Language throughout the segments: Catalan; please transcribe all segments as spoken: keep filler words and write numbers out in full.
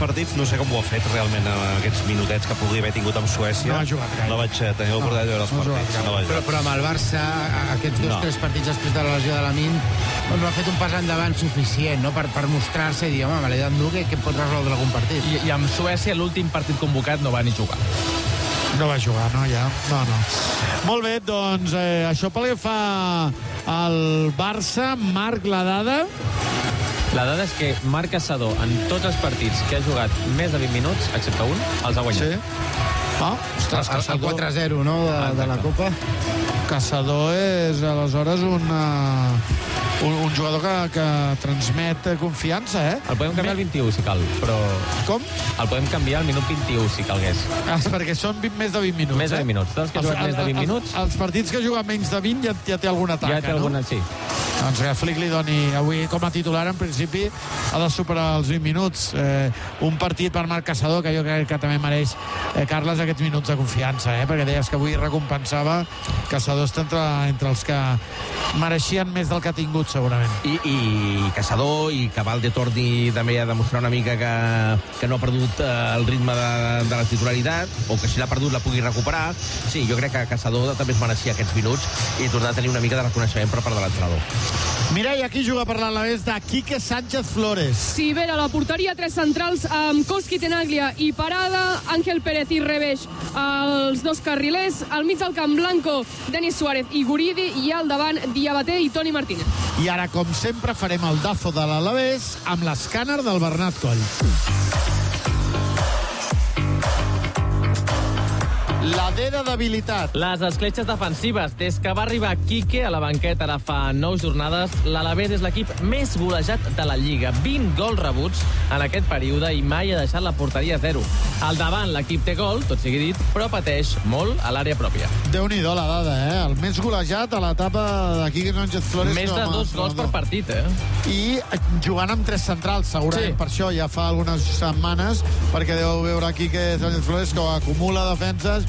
partits, no sé com ho ha fet realment en aquests minutets que podria haver tingut amb Suècia. No ha jugat gaire. No vaig tenir l'oportunitat de veure els no partits. No però, però amb el Barça, aquests dos o No. tres partits després de la lesió de Lamin, no ha fet un pas endavant suficient, no?, per, per mostrar-se i dir, home, me l'he d'endur, que, que pot resoldre algun partit. I, I amb Suècia, l'últim partit convocat no va ni jugar. No va jugar, no, ja? No, no. Molt bé, doncs, eh, això pel que fa al Barça. Marc, la dada? La dada és que Marc Caçador, en tots els partits que ha jugat més de vint minuts, excepte un, els ha guanyat. Sí. Ah, ostres, Caçador... el quatre a zero, no?, de, de la Copa. Caçador és, aleshores, una, un, un jugador que, que transmet confiança, eh? El podem canviar al vint-i-u, si cal, però... Com? El podem canviar al minut vint-i-u, si calgués. Ah, perquè són vint, més de vint minuts, Més de vint eh? minuts. Dels que ha jugat més de vint els, minuts... Els partits que juga menys de vint ja, ja té alguna taca, ja té alguna, no? sí. Doncs que Flick li doni avui com a titular, en principi ha de superar els vint minuts. Eh, un partit per Marc Caçador que jo crec que també mereix, eh, Carles, aquests minuts de confiança, eh? Perquè deies que avui recompensava. Caçador està entre, entre els que mereixien més del que ha tingut, segurament. I, i Caçador i que Valde torni també a demostrar una mica que, que no ha perdut eh, el ritme de, de la titularitat, o que si l'ha perdut la pugui recuperar. Sí, jo crec que Caçador també es mereixia aquests minuts i tornar a tenir una mica de reconeixement per part de l'entrenador. Mireia, aquí juga per l'Alavés de Quique Sánchez Flores. Sí, Vera, la porteria, tres centrals amb Koski, Tenaglia i Parada, Ángel Pérez i Reveix, els dos carrilers, al mig del camp Blanco, Denis Suárez i Guridi, i al davant Diabaté i Toni Martínez. I ara, com sempre, farem el dafo de l'Alavés amb l'escàner del Bernat Coll. La D de debilitat. Les escletxes defensives. Des que va arribar Quique a la banqueta ara fa nou jornades, l'Alavés és l'equip més golejat de la Lliga. vint gols rebuts en aquest període i mai ha deixat la porteria a zero. Al davant l'equip té gol, tot sigui dit, però pateix molt a l'àrea pròpia. Déu-n'hi-do la dada, eh? El més golejat a l'etapa de Quique Sánchez Flores. Més de dos gols per partit, eh? I jugant amb tres centrals, segurament sí. Per això ja fa algunes setmanes, perquè deu veure Quique Sánchez Flores que acumula defenses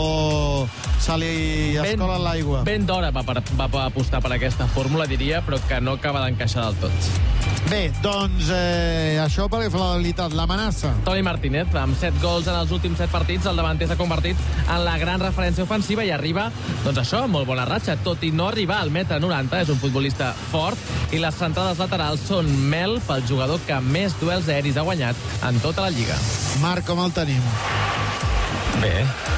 o se li escola l'aigua. Ben d'hora va, per, va apostar per aquesta fórmula, diria, però que no acaba d'encaixar del tot. Bé, doncs eh, això pel que fa la debilitat, l'amenaça. Toni Martínez, amb set gols en els últims set partits, el davanter s'ha convertit en la gran referència ofensiva i arriba, doncs això, molt bona ratxa, tot i no arribar al metre noranta, és un futbolista fort, i les centrades laterals són mel pel jugador que més duels aeris ha guanyat en tota la Lliga. Marc, com el tenim? Bé.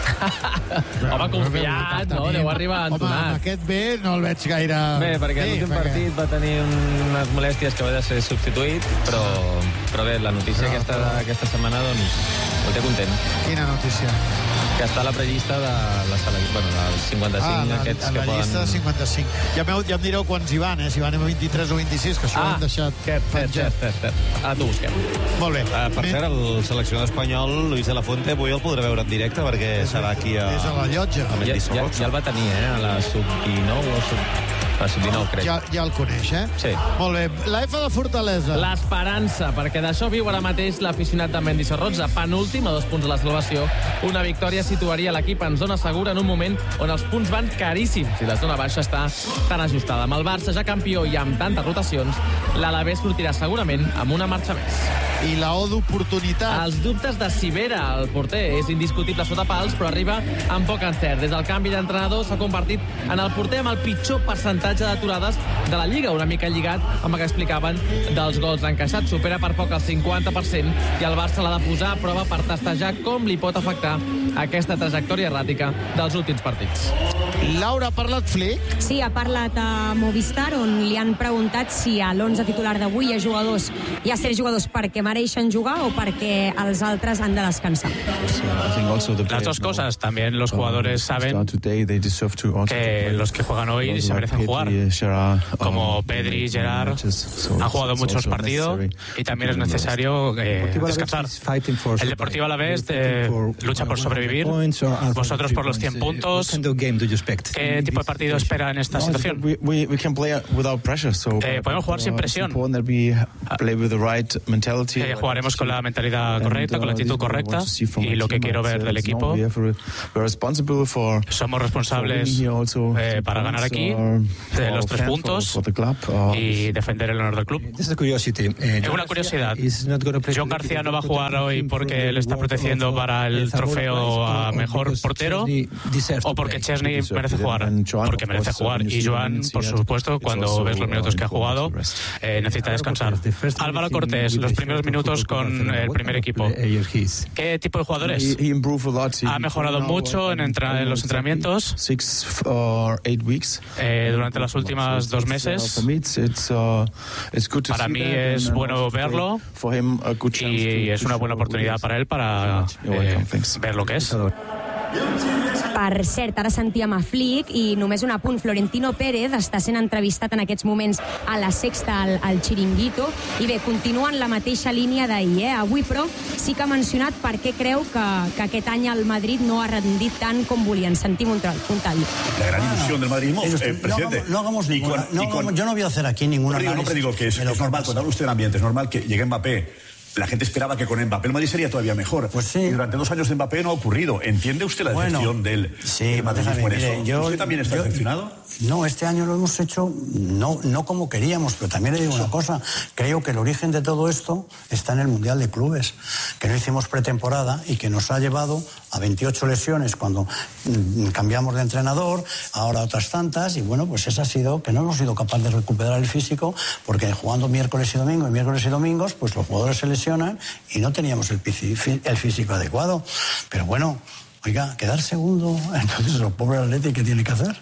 Home, confiat, no? Deu arribar entonat. Home, aquest bé no el veig gaire... Bé, perquè l'últim perquè... partit va tenir unes molèsties que va de ser substituït, però, però bé, la notícia però, aquesta, però... aquesta setmana, doncs, el té content. Quina notícia? Que està a la prellista de la selecció, bueno, dels cinquanta-cinc, ah, la, aquests que poden... la llista de cinquanta-cinc. Ja, ja em direu quants hi van, eh? Si van a vint-i-tres o vint-i-sis, que això ah, ho hem deixat que, penjat. Cert, cert, cert. Ara t'ho busquem. Molt bé. Uh, per cert, el seleccionador espanyol, Luis de la Fuente, avui el podré veure en directe, perquè serà aquí a... És a la Llotja. Ja, ja, ja el va tenir, eh? A la sub dinou o sub... A la sub dinou, crec. Ja, ja el coneix, eh? Sí. Molt bé. La F de Fortalesa. L'esperança, perquè d'això viu ara mateix l'aficionat de Mendy Sorroza. Penúltim, a dos punts de la salvació. Una victòria situaria l'equip en zona segura en un moment on els punts van caríssims i la zona baixa està tan ajustada. Amb el Barça ja campió i amb tantes rotacions, l'Alavés sortirà segurament amb una marxa més. I la O d'oportunitat. Els dubtes de Civera, el porter, és indiscutible sota pals, però arriba amb poc encert. Des del canvi d'entrenador s'ha convertit en el porter amb el pitjor percentatge d'aturades de la Lliga, una mica lligat amb el que explicaven dels gols encaixats. Supera per poc el cinquanta per cent i el Barça l'ha de posar a prova per testejar com li pot afectar aquesta trajectòria erràtica dels últims partits. Laura, ha parlat Flick? Sí, ha parlat a Movistar, on li han preguntat si a l'onze titular d'avui hi ha jugadors, hi ha set jugadors perquè mereixen jugar o perquè els altres han de descansar. Las dos cosas. También los jugadores saben que los que juegan hoy se merecen jugar. Como Pedri y Gerard han jugado muchos partidos y también es necesario eh, descansar. El Deportivo Alavés eh, lucha por sobrevivir, vosotros por los cien puntos ¿Qué tipo de partido espera en esta situación? Eh, podemos jugar sin presión. Eh, jugaremos con la mentalidad correcta, con la actitud correcta, y lo que quiero ver del equipo. Somos responsables eh, para ganar aquí de los tres puntos y defender el honor del club. Es una curiosidad. John García no va a jugar hoy porque él está protegiendo para el trofeo a mejor portero, o porque Chesney merece jugar, porque merece jugar. Y Joan, por supuesto, cuando ves los minutos que ha jugado, eh, necesita descansar. Álvaro Cortés, los primeros minutos con el primer equipo. ¿Qué tipo de jugadores? Ha mejorado mucho en, entra en los entrenamientos eh, durante las últimas dos meses. Para mí es bueno verlo y es una buena oportunidad para él para eh, ver lo que es. Per cert, ara sentíem a Flick i només un apunt, Florentino Pérez està sent entrevistat en aquests moments a la Sexta al, al Chiringuito, i bé, continua en la mateixa línia d'ahir, eh? Avui, però, sí que ha mencionat per què creu que, que aquest any el Madrid no ha rendit tant com volien. Sentim un, un tall. La gran ilusión del madridismo, eh, presidente. No hagamos, no hagamos ninguna, con, no, con, yo no voy a hacer aquí ninguna no, análisis. No, digo que es, es normal, cuando habla usted de ambiente, es normal que llegue Mbappé. La gente esperaba que con Mbappé el Madrid sería todavía mejor. Pues sí. Y durante dos años de Mbappé no ha ocurrido. ¿Entiende usted la decepción bueno, del sí, del déjame, mire, yo, ¿Usted también está yo, decepcionado? No, este año lo hemos hecho no, no como queríamos, pero también le digo una cosa. Creo que el origen de todo esto está en el Mundial de Clubes, que no hicimos pretemporada y que nos ha llevado a veintiocho lesiones cuando cambiamos de entrenador, ahora otras tantas, y bueno, pues esa ha sido que no hemos sido capaces de recuperar el físico, porque jugando miércoles y domingo y miércoles y domingos, pues los jugadores se lesionan y no teníamos el, el físico adecuado. Pero bueno, oiga, quedar segundo, entonces los pobres Atleti, ¿qué tiene que hacer?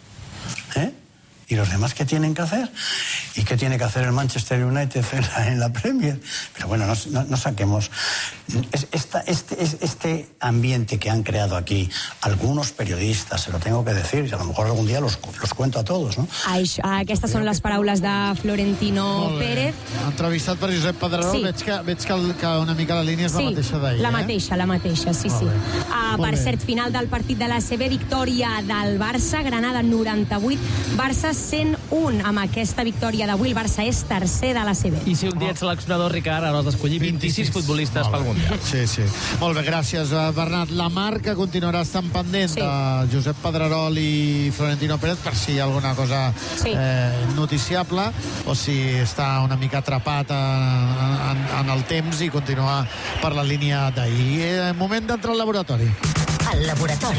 ¿Eh? ¿Y los demás qué tienen que hacer? ¿Y qué tiene que hacer el Manchester United en la, en la Premier? Pero bueno, no, no, no saquemos... Es, esta, este, es, este ambiente que han creado aquí algunos periodistas, se lo tengo que decir, y a lo mejor algún día los, los cuento a todos, no? Això, aquestes són les paraules de Florentino Pérez. Entrevistat per Josep Pedrerol, sí. veig, que, veig que, el, que una mica la línia és sí, la mateixa d'ahir. la mateixa, eh? la mateixa, sí, sí. Uh, per bé. Cert, final del partit de l'A C B, victòria del Barça, Granada noranta-vuit, Barça cent un. Amb aquesta victòria d'avui, el Barça és tercer de l'A C B. I si un dia ets seleccionador, Ricard, ara has d'escollir vint-i-sis futbolistes pel Mundial. Sí, sí. Molt bé, gràcies, Bernat. La marca continuarà estant pendent sí. de Josep Pedrerol i Florentino Pérez per si hi ha alguna cosa sí. eh, noticiable o si està una mica atrapat en, en, en el temps i continua per la línia d'ahir. Eh, moment d'entrar al laboratori. Al laboratori.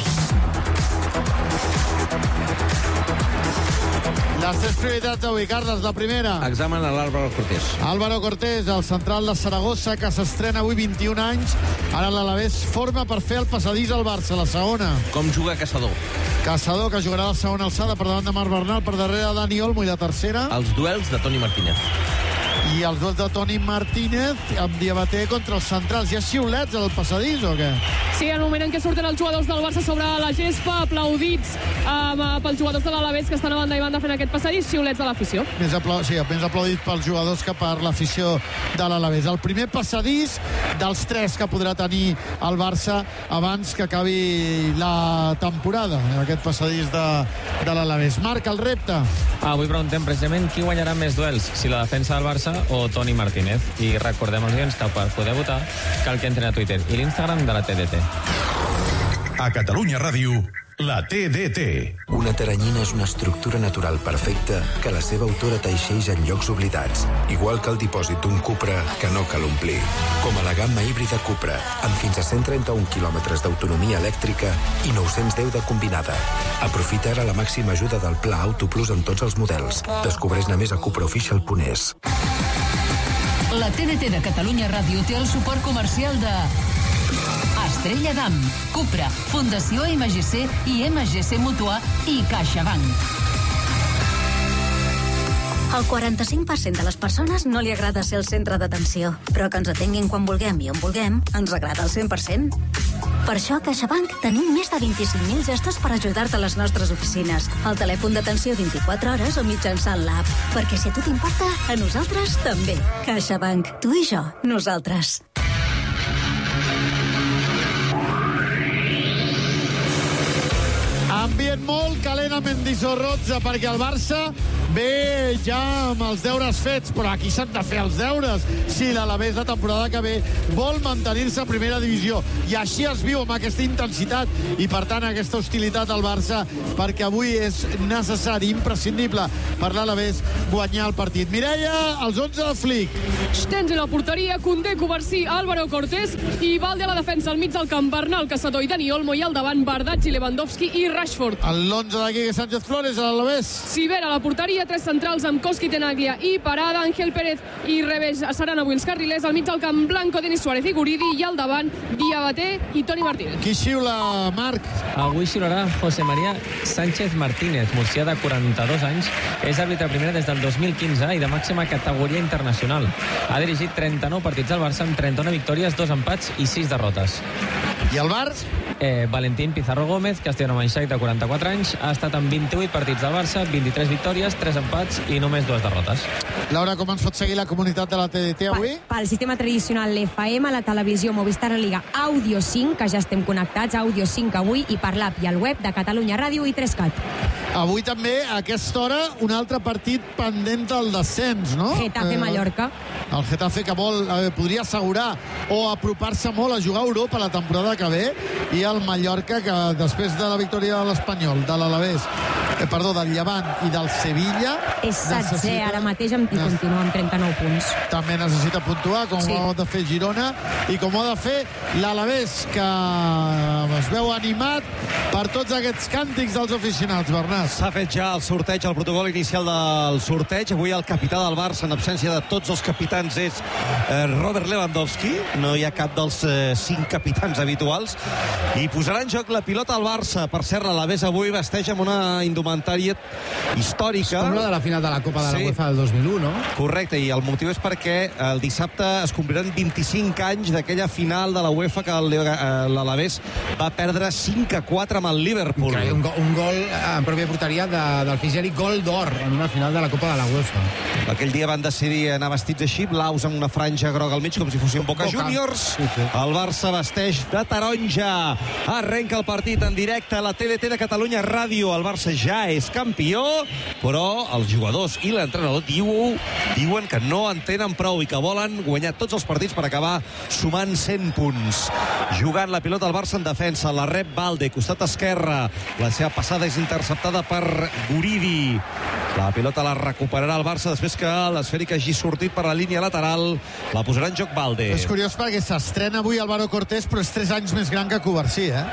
Les tres prioritats d'avui, Carles, la primera. Examen a l'Álvaro Cortés. Álvaro Cortés, el central de Saragossa, que s'estrena avui, vint-i-un anys. Ara l'Alavés forma per fer el passadís al Barça, la segona. Com juga Caçador? Caçador, que jugarà la segona alçada per davant de Marc Bernal, per darrere Dani Olmo, i la tercera... Els duels de Toni Martínez. I els duels de Toni Martínez amb Diabaté contra els centrals. Hi ha xiulets al passadís o què? Sí, en el moment en què surten els jugadors del Barça sobre la gespa, aplaudits um, pels jugadors de l'Alavés que estan a banda i banda fent aquest passadís, xiulets de l'afició. Més, apla sí, més aplaudit pels jugadors que per l'afició de l'Alavés. El primer passadís dels tres que podrà tenir el Barça abans que acabi la temporada, aquest passadís de, de l'Alavés. Marc, el repte. Ah, avui preguntem precisament qui guanyarà més duels, si la defensa del Barça o Toni Martínez. I recordem als oients que per poder votar cal que entren a Twitter i l'Instagram de la T D T. A Catalunya Ràdio, la T D T. Una teranyina és una estructura natural perfecta que la seva autora teixeix en llocs oblidats, igual que el dipòsit d'un Cupra que no cal omplir. Com a la gamma híbrida Cupra, amb fins a cent trenta-un quilòmetres d'autonomia elèctrica i nou-cents deu de combinada. Aprofita ara la màxima ajuda del Pla Auto Plus en tots els models. Descobreix-ne més a cupraofficial punt es. La T D T de Catalunya Ràdio té el suport comercial de Estrella Damm, Cupra, Fundació M G C i M G C Mutua i CaixaBank. Al quaranta-cinc per cent de les persones no li agrada ser el centre d'atenció, però que ens atenguin quan vulguem i on vulguem ens agrada al cent per cent. Per això a CaixaBank tenim més de vint-i-cinc mil gestos per ajudar-te a les nostres oficines, al telèfon d'atenció vint-i-quatre hores o mitjançant l'app. Perquè si a tu t'importa, a nosaltres també. CaixaBank, tu i jo, nosaltres. Ambient molt calent a Mendizorroza, perquè el Barça ve ja amb els deures fets, però aquí s'han de fer els deures si l'Alavés la temporada que ve vol mantenir-se a primera divisió, i així es viu amb aquesta intensitat i per tant aquesta hostilitat al Barça, perquè avui és necessari, imprescindible per l'Alavés guanyar el partit. Mireia, els onze de Flick. Stenz a la porteria, Koundé, Covarsí, Álvaro Cortés i Valde a la defensa, al mig del camp Bernal, Caçador i Dani Olmo, i al davant Bardacci, Lewandowski i Rashford. L'onze de Quique Sánchez Flores a l'Alavés. Sivera a la porteria, tres centrals amb Koski, Tenaglia i Parada, Ángel Pérez i Revés seran avui els carrilers, al mig del camp Blanco, Denis Suárez i Guridi, i al davant Diabaté i Toni Martínez. Qui xiula, Marc? Avui xiularà José María Sánchez Martínez, murcià de quaranta-dos anys, és àrbitre primera des del dos mil quinze i de màxima categoria internacional. Ha dirigit trenta-nou partits al Barça amb trenta-una victòries, dos empats i sis derrotes. I el Barça? Eh, Valentín Pizarro Gómez, castellano-manxec de quaranta-quatre anys, ha estat en vint-i-vuit partits del Barça, vint-i-tres victòries, tres empats i només dues derrotes. Laura, com ens pot seguir la comunitat de la T D T avui? Pel sistema tradicional l'F M, la televisió Movistar Liga Audio cinc, que ja estem connectats, Audio cinc avui, i per l'app i el web de Catalunya Ràdio i tres cat. Avui també, a aquesta hora, un altre partit pendent del descens, no? Getafe-Mallorca. Eh, el Getafe que vol, eh, podria assegurar o apropar-se molt a jugar a Europa la temporada que ve, i el Mallorca, que després de la victòria de l'Espanyol, de l'Alavés, eh, perdó, del Llevant i del Sevilla... És setzè ara mateix amb, i continua amb trenta-nou punts. També necessita puntuar, com sí. ho ha de fer Girona, i com ho ha de fer l'Alavés, que es veu animat per tots aquests càntics dels aficionats, Bernat. S'ha fet ja el sorteig, el protocol inicial del sorteig. Avui el capità del Barça, en absència de tots els capitans, és eh, Robert Lewandowski. No hi ha cap dels eh, cinc capitans habituals. I posarà en joc la pilota al Barça. Per cert, l'Alavés avui vesteix amb una indumentària històrica. És com la de la final de la Copa de la sí. UEFA del dos mil u, no? Correcte, i el motiu és perquè el dissabte es compliran vint-i-cinc anys d'aquella final de la UEFA que l'Alavés va perdre cinc a quatre amb el Liverpool. Increïble, un, go un gol en pròpia porteria de, del Figeri, gol d'or en una final de la Copa de la UEFA. Aquell dia van decidir anar vestits així, blaus amb una franja groga al mig, com si fossin Boca, Boca. Juniors. Sí, sí. El Barça vesteix de taronja. Arrenca el partit en directe a la T D T de Catalunya Ràdio. El Barça ja és campió, però els jugadors i l'entrenador diu, diuen que no en tenen prou i que volen guanyar tots els partits per acabar sumant cent punts. Jugant la pilota al Barça en defensa, la rep Valde, costat esquerre. La seva passada és interceptada per Guridi. La pilota la recuperarà el Barça després que l'esfèrica hagi sortit per la línia lateral. La posarà en joc Valde. És curiós perquè s'estrena avui Álvaro Cortés, però és tres anys més gran que Covarsí, eh?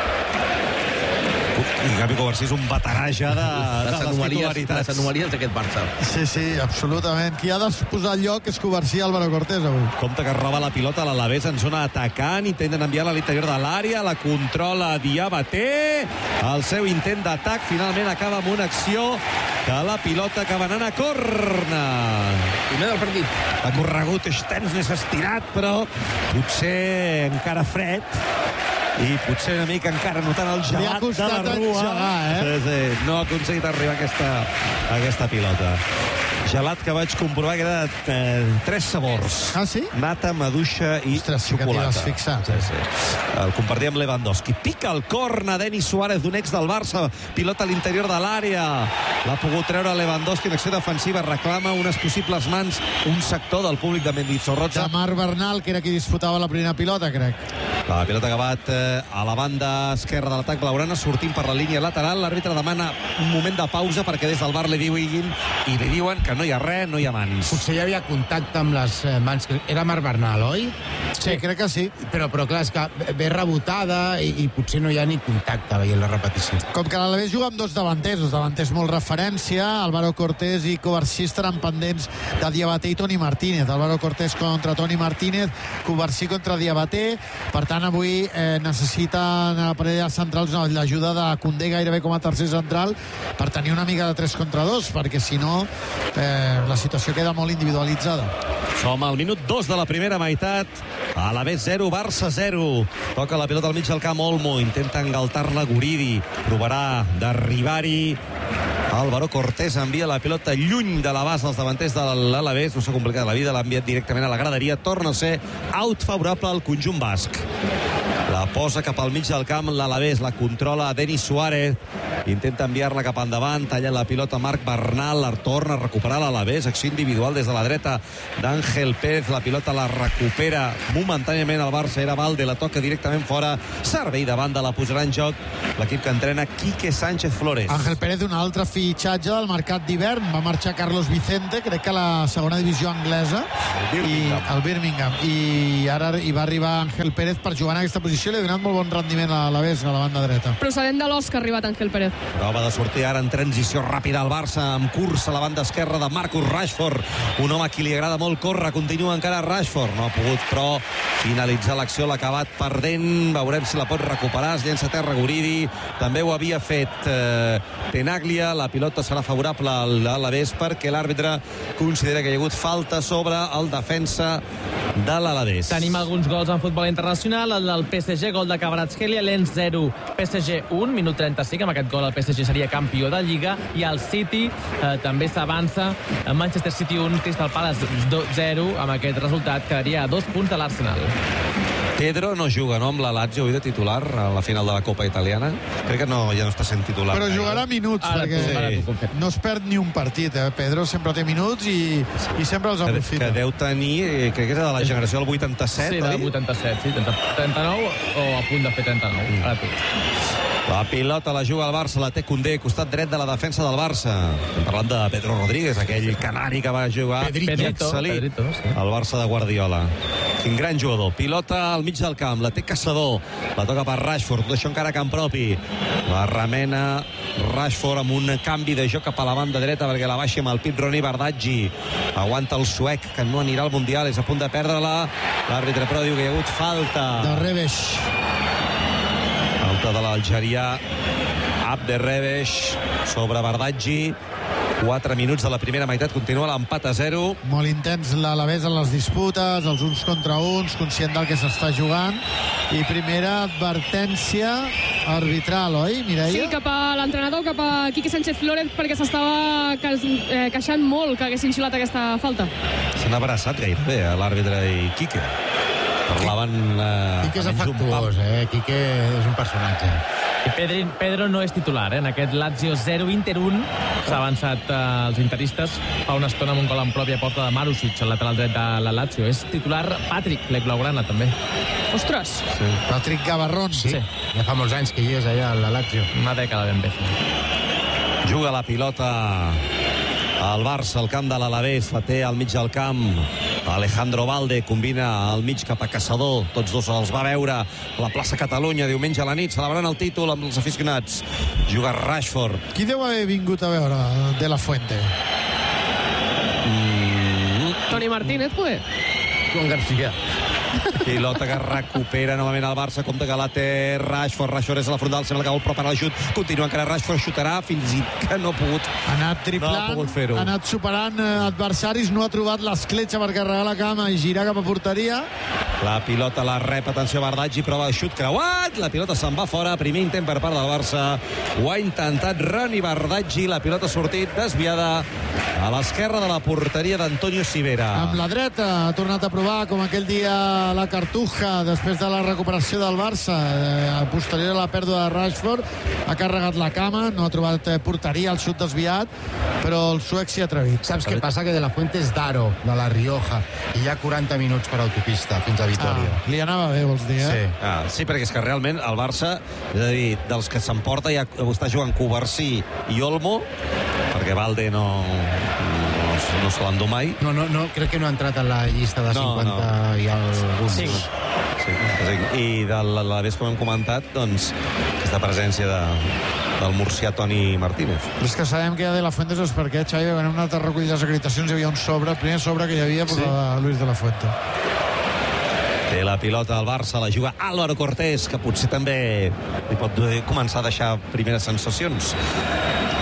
I Gavi Covarsí és un veterà ja de, de les, les titularitats. Les anomalies d'aquest Barça. Sí, sí, absolutament. Qui ha de posar el lloc és Covarsí i Álvaro Cortés avui. Compte que roba la pilota a l'Alavés en zona atacant, intenten enviar-la a l'interior de l'àrea, la controla Diabaté. El seu intent d'atac finalment acaba amb una acció que la pilota acaba anant a corna. Primer del partit. Ha corregut Stenz, n'és estirat, però potser encara fred. I potser una mica encara notant el gelat de la rua. Engegar, eh? Sí, sí. No ha aconseguit arribar a aquesta, a aquesta pilota. Gelat que vaig comprovar que era eh, tres sabors. Ah, sí? Nata, maduixa i Ostres, sí xocolata. que t'hi vas fixar. Sí, sí. El compartia amb Lewandowski. Pica el corna Denis Suárez d'un ex del Barça. Pilota a l'interior de l'àrea. L'ha pogut treure Lewandowski en acció defensiva. Reclama unes possibles mans un sector del públic de Mendizorroza. De Marc Bernal, que era qui disputava la primera pilota, crec. La pilota ha acabat eh, a la banda esquerra de l'atac blaugrana, sortint per la línia lateral. L'àrbitre demana un moment de pausa perquè des del bar li diuen i li diuen que no hi ha res, no hi ha mans. Potser hi havia contacte amb les mans. Era Marc Bernal, oi? Sí, crec que sí. Però, però clar, és que ve rebotada i, i potser no hi ha ni contacte veient la repetició. Com que l'Alavés juga amb dos davanters, dos davanters molt referència, Álvaro Cortés i Covarsí estaran pendents de Diabaté i Toni Martínez. Álvaro Cortés contra Toni Martínez, Covarsí contra Diabaté. Per tant, avui eh, necessiten a la parella centrals l'ajuda de Koundé gairebé com a tercer central per tenir una mica de tres contra dos, perquè si no eh, la situació queda molt individualitzada. Som al minut dos de la primera meitat. Alavés zero, Barça zero. Toca la pilota al mig del camp Olmo, intenta engaltar-la Guridi, provarà d'arribar-hi. Álvaro Cortés envia la pilota lluny de la base dels davanters de l'Alavés. No s'ha complicat la vida, l'ha enviat directament a la graderia. Torna a ser out favorable al conjunt basc. La posa cap al mig del camp l'Alavés, la controla Denis Suárez, intenta enviar-la cap endavant, talla la pilota Marc Bernal, la torna a recuperar l'Alavés, acció individual des de la dreta d'Àngel Pérez, la pilota la recupera momentàniament el Barça, era Valde, la toca directament fora, servei de banda, la posarà en joc l'equip que entrena Quique Sánchez Flores. Àngel Pérez, un altre fitxatge del mercat d'hivern, va marxar Carlos Vicente, crec que a la segona divisió anglesa, el i el Birmingham, i ara hi va arribar Àngel Pérez per jugar en aquesta posició, li ha donat molt bon rendiment a l'Alavés, a la banda dreta. Procedent de l'Osca ha arribat Àngel Pérez. Prova de sortir ara en transició ràpida al Barça, amb cursa a la banda esquerra de Marcus Rashford, un home a qui li agrada molt córrer, continua encara Rashford, no ha pogut però finalitzar l'acció, l'ha acabat perdent, veurem si la pot recuperar, es llença a terra Guridi, també ho havia fet eh, Tenaglia, la pilota serà favorable a l'Alavés perquè l'àrbitre considera que hi ha hagut falta sobre el defensa de l'Alavés. Tenim alguns gols en futbol internacional, el del P S G, gol de Kvaratskhelia, Lens zero, P S G un, minut trenta-cinc, amb aquest gol el P S G seria campió de Lliga, i el City eh, també s'avança, Manchester City un, Crystal Palace zero, amb aquest resultat quedaria a dos punts de l'Arsenal. Pedro no juga, no, amb la Lazio avui de titular a la final de la Copa Italiana. Crec que no, ja no està sent titular. Però jugarà minuts, ara perquè tu, sí. No es perd ni un partit, eh? Pedro sempre té minuts i, i sempre els aprofita. Que deu tenir, crec que és de la generació del vuitanta-set, sí, oi? Sí, del vuitanta-set, sí, trenta-nou o a punt de fer trenta-nou. Mm. Ara tu. La pilota la juga el Barça, la té Koundé, costat dret de la defensa del Barça. Estem parlant de Pedro Rodríguez, aquell canari que va jugar Pedrito, Pedrito, sí. El Barça de Guardiola. Quin gran jugador. Pilota al mig del camp, la té Caçador, la toca per Rashford, tot això encara a camp propi. La remena Rashford amb un canvi de joc cap a la banda dreta perquè la baixi amb el pit Ronny Bardghji. Aguanta el suec, que no anirà al Mundial, és a punt de perdre-la. L'àrbitre però diu que hi ha hagut falta. De Rebesh. Falta de l'algerià Abde Rebesh sobre Bardghji. quatre minuts de la primera meitat, continua l'empat a zero. Molt intens l'Alavés en les disputes, els uns contra uns, conscient del que s'està jugant. I primera advertència arbitral, oi, Mireia? Sí, cap a l'entrenador, cap a Quique Sánchez Flores, perquè s'estava queixant molt que haguessin xiulat aquesta falta. S'han abraçat gairebé, eh, l'àrbitre i Quique. Parlaven... Eh, Quique és afectuós, eh? Quique és un personatge. I Pedro, Pedro no és titular, eh? En aquest Lazio zero, Inter un. S'ha avançat eh, els interistes fa una estona amb un gol en pròpia porta de Marusic, el lateral dret de la Lazio. És titular Patrick, l'Ec Blaugrana, també. Ostres! Sí. Patrick Gavarrón. Sí. sí. Ja fa molts anys que hi és allà a la Lazio. Una dècada ben bé. Juga la pilota al Barça, al camp de l'Alavés, la té al mig del camp. Alejandro Valde combina al mig cap a Caçador, tots dos els va veure a la plaça Catalunya diumenge a la nit, celebrant el títol amb els aficionats. Juga Rashford. Qui deu haver vingut a veure De La Fuente? Mm. Toni Martínez, pues. Juan García. Pilota que recupera novament el Barça, compte que la té Rashford. Rashford és a la frontal, sembla que vol preparar l'ajut. Continua encara Rashford, xutarà fins i que no ha pogut. Ha anat triplant, no ha pogut fer-ho. Ha anat superant adversaris, no ha trobat l'escletxa per carregar la cama i girar cap a porteria. La pilota la rep, atenció, Bardghji, prova de xut creuat, la pilota se'n va fora, primer intent per part del Barça. Ho ha intentat Ronny Bardghji, la pilota ha sortit desviada a l'esquerra de la porteria d'Antonio Sivera. Amb la dreta ha tornat a provar, com aquell dia la Cartuja, després de la recuperació del Barça, eh, posterior a la pèrdua de Rashford, ha carregat la cama, no ha trobat eh, porteria, el xut desviat, però el suec s'hi ha atrevit. Saps què passa? Que De La Fuente és d'Aro, de la Rioja, i hi ha quaranta minuts per autopista fins a Vitòria. Ah, li anava bé, vols dir, eh? Sí. Ah, sí, perquè és que realment el Barça, és a dir, dels que s'emporta ja està jugant Covarsí i Olmo, perquè Valde no... no se l'endú mai. No, no, no, crec que no ha entrat a la llista de cinquanta no, no. i alguns. Sí. Sí, i de l'Alavés, com hem comentat, doncs, aquesta presència de, del murcià Toni Martínez. Però és que sabem que hi ha De La Fuente és perquè, Xavi, quan hem anat a recollir les acreditacions hi havia un sobre, el primer sobre que hi havia sí. de Luis De La Fuente. Té la pilota al Barça, la juga Álvaro Cortés, que potser també li pot començar a deixar primeres sensacions.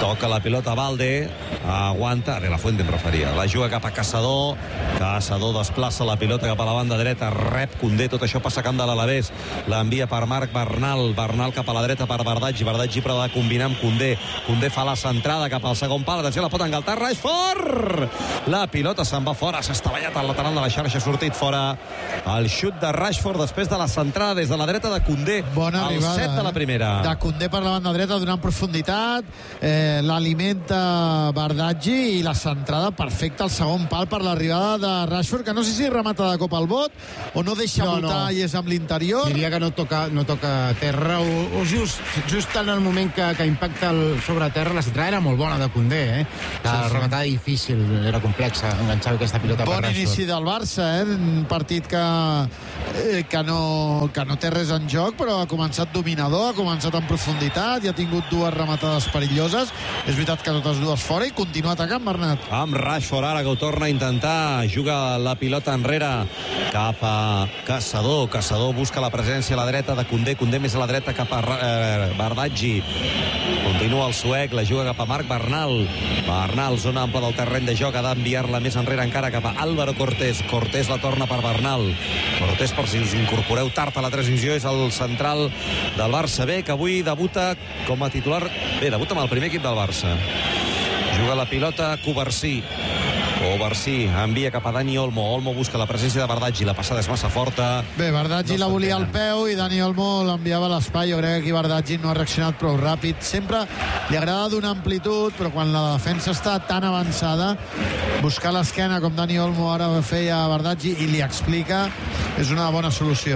Toca la pilota Valde, aguanta, de la Fuente em referia, la juga cap a Caçador, Caçador desplaça la pilota cap a la banda dreta, rep Koundé, tot això passa camp de l'Alavés, l'envia per Marc Bernal, Bernal cap a la dreta per Bardaggi, Bardaggi prova de combinar amb Koundé, Koundé fa la centrada cap al segon pal, atenció, la pot engaltar Rashford, la pilota se'n va fora, s'ha estavellat al lateral de la xarxa, ha sortit fora el xut de Rashford després de la centrada des de la dreta de Koundé, bona el arribada, set de la primera. De Koundé per la banda dreta, donant profunditat, eh, l'alimenta Bardaggi i la centrada perfecta al segon pal per l'arribada de Rashford, que no sé si remata de cop al bot o no deixa no, botar no. i és amb l'interior. Diria que no toca, no toca terra o, o just, just en el moment que, que impacta el, sobre terra. La centrada era molt bona de Koundé, eh? La sí, sí. rematada difícil, era complexa enganxar aquesta pilota bon per Rashford. Bon inici del Barça, eh? Un partit que, eh, que, no, que no té res en joc, però ha començat dominador, ha començat en profunditat i ha tingut dues rematades perilloses. És veritat que totes dues fora i continua atacant, Bernat. Amb Rashford ara que ho torna a intentar, juga la pilota enrere cap a Caçador, Caçador busca la presència a la dreta de Koundé, Koundé més a la dreta cap a eh, Bardaggi, continua el suec, la juga cap a Marc Bernal, Bernal, zona ampla del terreny de joc, ha d'enviar-la més enrere encara cap a Álvaro Cortés, Cortés la torna per Bernal, Cortés, per si us incorporeu tard a la transmissió, és el central del Barça B, que avui debuta com a titular, bé, debuta amb el primer equip del Barça. Juga la pilota Covarsí. Covarsí envia cap a Dani Olmo. Olmo busca la presència de Bardaggi. La passada és massa forta. Bé, Bardaggi no la volia al peu i Dani Olmo l'enviava a l'espai. Jo crec que aquí Bardaggi no ha reaccionat prou ràpid. Sempre li agrada donar amplitud, però quan la defensa està tan avançada, buscar l'esquena com Dani Olmo ara feia a Bardaggi i li explica, és una bona solució.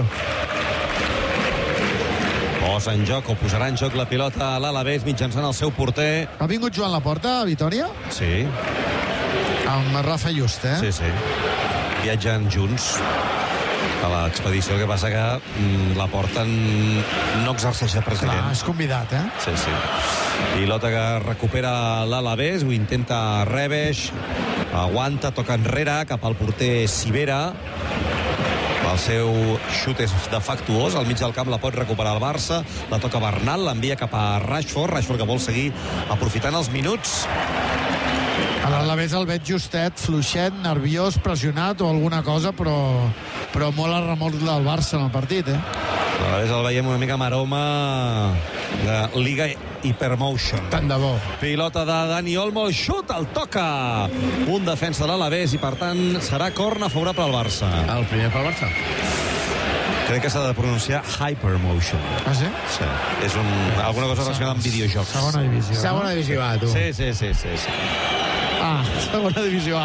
Posa en joc o posarà en joc la pilota a l'Alavés mitjançant el seu porter. Ha vingut Joan Laporta a Vitòria? Sí. Amb Rafa Just, eh? Sí, sí. Viatgen junts a l'expedició, el que passa que mm, Laporta no exerceix de president. Clar, és convidat, eh? Sí, sí. Pilota que recupera l'Alavés, ho intenta Rebesh, aguanta, toca enrere cap al porter Sivera. El seu xut és defectuós, al mig del camp la pot recuperar el Barça, la toca Bernal, l'envia cap a Rashford, Rashford que vol seguir aprofitant els minuts. A l'Alavés el veig justet, fluixet, nerviós, pressionat o alguna cosa, però, però molt a remolc del Barça en el partit, eh? A l'Alavés el veiem una mica amb aroma de Liga Hypermotion. Tant de bo. Pilota de Dani Olmo, el xut, el toca un defensa de l'Alavés i per tant serà corna favorable al Barça. El primer pel Barça. Crec que s'ha de pronunciar Hypermotion. Ah, sí? Sí. És un, alguna cosa relacionada amb videojocs. Segona divisió. Segona divisió A, tu. Sí, sí, sí, sí, sí. Ah, segona divisió A.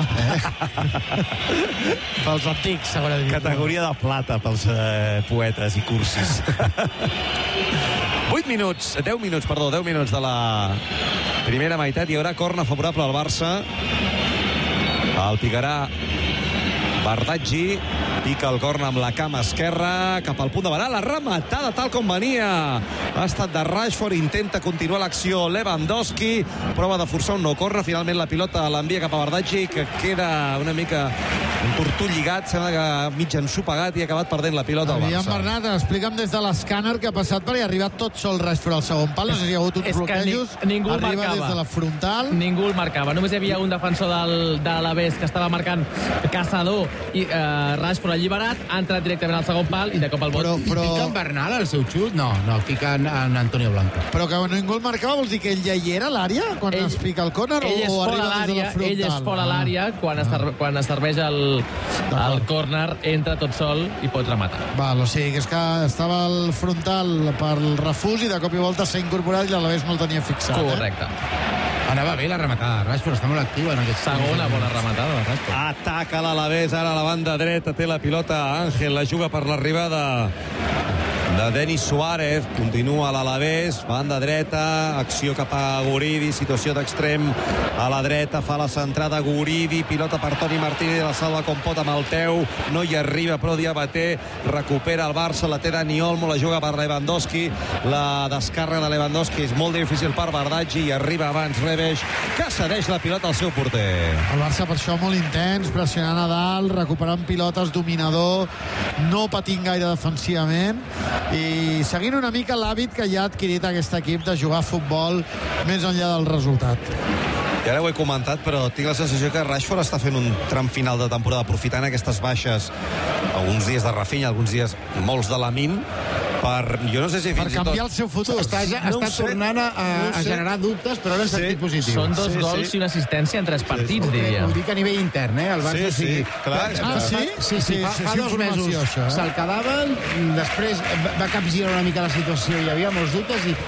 Pels antics, segona divisió. Categoria de plata pels eh, poetes i cursis. vuit minuts, deu minuts, perdó, deu minuts de la primera meitat. Hi haurà corna favorable al Barça. El picarà Bardaggi, pica el corna amb la cama esquerra cap al punt de penal, la rematada tal com venia ha estat de Rashford, intenta continuar l'acció Lewandowski, prova de forçar un nou corna, finalment la pilota l'envia cap a Bardaggi, que queda una mica un tortull lligat, sembla que mig ensopegat i ha acabat perdent la pilota al Barça. Aviam, Bernat, explica'm des de l'escàner què ha passat per hi ha arribat tot sol Rashford al segon pal, no sé si hi ha hagut uns bloquejos, ni, ningú arriba marcava. Des de la frontal. Ningú el marcava, només hi havia un defensor del, de l'Alavés que estava marcant Caçador i eh, Rashford alliberat, ha entrat directament al segon pal i de cop al bot. Però, però... Pica en Bernal el seu xut? No, no, pica en, en Antonio Blanco. Però que ningú el marcava, vols dir que ell ja hi era a l'àrea quan ell, es pica el córner o, o arriba des de la frontal? Ell és fora a l'àrea quan, ah. es, quan es serveix el, el córner, entra tot sol i pot rematar. Val, o sigui, que és que estava al frontal pel refús i de cop i volta s'ha incorporat i l'Alavés no el tenia fixat. Correcte. Eh? Anava bé la rematada de Rashford, està molt activa en aquest... Segona bona rematada de Rashford. Ataca l'Alavés, ara a la banda dreta té la pilota Àngel, la juga per l'arribada de Denis Suárez, continua l'Alavés, banda dreta, acció cap a Guridi, situació d'extrem a la dreta, fa la centrada Guridi, pilota per Toni Martínez, la salva com pot amb el peu, no hi arriba però Diabaté, recupera el Barça, la té Dani Olmo, la juga per Lewandowski, la descàrrega de Lewandowski és molt difícil per Bardaggi i arriba abans Rebesh, que cedeix la pilota al seu porter. El Barça per això molt intens, pressionant a dalt, recuperant pilotes, dominador, no patint gaire defensivament i seguint una mica l'hàbit que ja ha adquirit aquest equip de jugar a futbol més enllà del resultat. I ara ho he comentat, però tinc la sensació que Rashford està fent un tram final de temporada aprofitant aquestes baixes, alguns dies de Rafinha, alguns dies molts de Lamin, per, jo no sé si per canviar tot... el seu futur. Està, ja, no està tornant a, a, no a generar dubtes, però en sentit sí. positiu. Són dos sí, gols sí. i una assistència en tres partits, sí, sí. diria. Ho dic a nivell intern, eh? El Barça, sí, sí, clar. Ah, sí? Sí, sí, fa, fa dos mesos això, eh? Se'l quedaven, després va capgirar una mica la situació, hi havia molts dubtes i,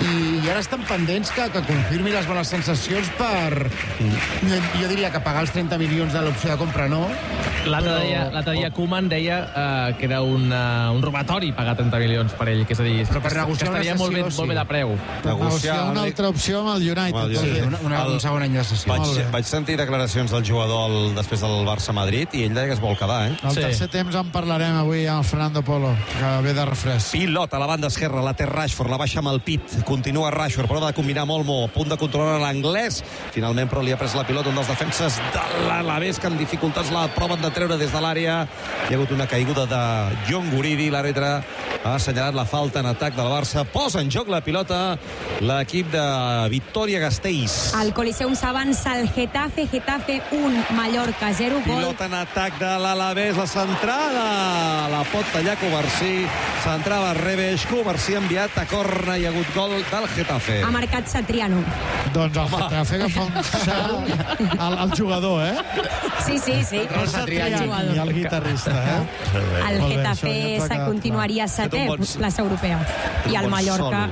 i ara estan pendents que, que confirmi les bones sensacions per, mm. jo diria que pagar els trenta milions de l'opció de compra no. L'altre però... dia, l'altre dia Koeman deia uh, que era un, uh, un robatori pagar trenta milions per ell, que és a dir, però per negociar que estaria molt bé, sí. molt bé de preu. Negociar una altra opció amb el United. Amb el United. Sí, una, una, el, un segon any de sessió. Vaig, vaig sentir declaracions del jugador el, després del Barça-Madrid i ell deia que es vol quedar, eh? Al sí. tercer temps en parlarem avui amb Fernando Polo, que ve de refresc. Pilot a la banda esquerra, la té Rashford, la baixa amb el pit, continua Rashford, prova de combinar amb Olmo, a punt de controlar l'anglès, finalment però li ha pres la pilota un dels defenses de l'Alavés, que amb dificultats la proven de treure des de l'àrea. Hi ha hagut una caiguda de John Guridi, l'àrbitre ha assenyalat la falta en atac del Barça, posa en joc la pilota l'equip de Victoria Gasteiz. Al Coliseum s'avança el Getafe, Getafe un, Mallorca zero, gol. Pilota en atac de l'Alavés, la centrada la pot tallar Covarsí, centrava Rebesh, Covarsí enviat a corna, hi ha hagut gol del Getafe. Ha marcat Satriano. Doncs el Getafe que fa un salt al, al jugador, eh? Sí, sí, sí. El Satriano i el guitarrista, eh? El Getafe se continuaria setè, plaça europea. I el Mallorca...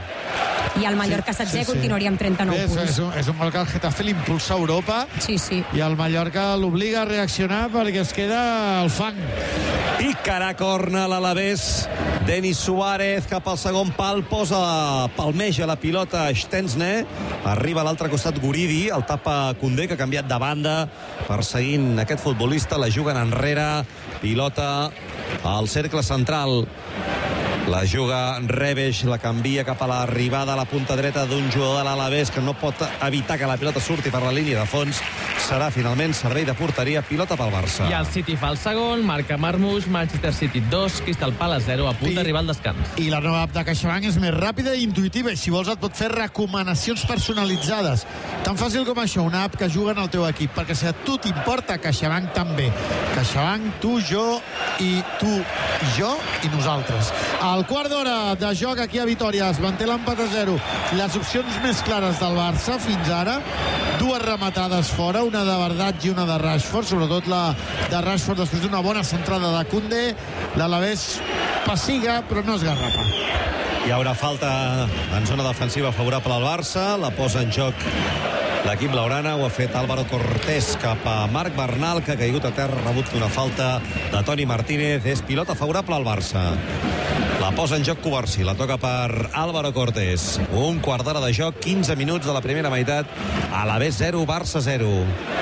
I el Mallorca sí, setzè sí, sí. continuaria amb trenta-nou és, punts. És un, és un gol que el Getafe l'impulsa a Europa sí, sí. i el Mallorca l'obliga a reaccionar perquè es queda al fang. Picarà corna l'Alavés. Denis Suárez cap al segon pal, posa palmeja la pilota a Stensne, arriba a l'altre costat Guridi, el tapa Koundé, que ha canviat de banda perseguint aquest futbolista, la juguen enrere, pilota al cercle central. La juga Rebesh, la canvia cap a l'arribada a la punta dreta d'un jugador de l'Alavés que no pot evitar que la pilota surti per la línia de fons. Serà finalment servei de porteria, pilota pel Barça. I el City fa el segon, marca Marmoush, Manchester City dos, Crystal Palace zero, a punt d'arribar al descans. I la nova app de CaixaBank és més ràpida i intuïtiva i si vols et pot fer recomanacions personalitzades. Tan fàcil com això, una app que juga en el teu equip, perquè si a tu t'importa, CaixaBank també. CaixaBank, tu, jo i tu i jo i nosaltres. Al quart d'hora de joc aquí a Vitòria es manté l'empat a zero. Les opcions més clares del Barça fins ara, dues rematades fora, una de Bardach i una de Rashford, sobretot la de Rashford després d'una bona centrada de Koundé. L'Alavés passiga però no es garrapa. Hi haurà falta en zona defensiva favorable al Barça, la posa en joc l'equip blaugrana, ho ha fet Álvaro Cortés cap a Marc Bernal, que ha caigut a terra, rebut una falta de Toni Martínez. És pilota favorable al Barça. La posa en joc Covarsí, la toca per Álvaro Cortés. Un quart d'hora de joc, quinze minuts de la primera meitat. Alavés zero, Barça zero.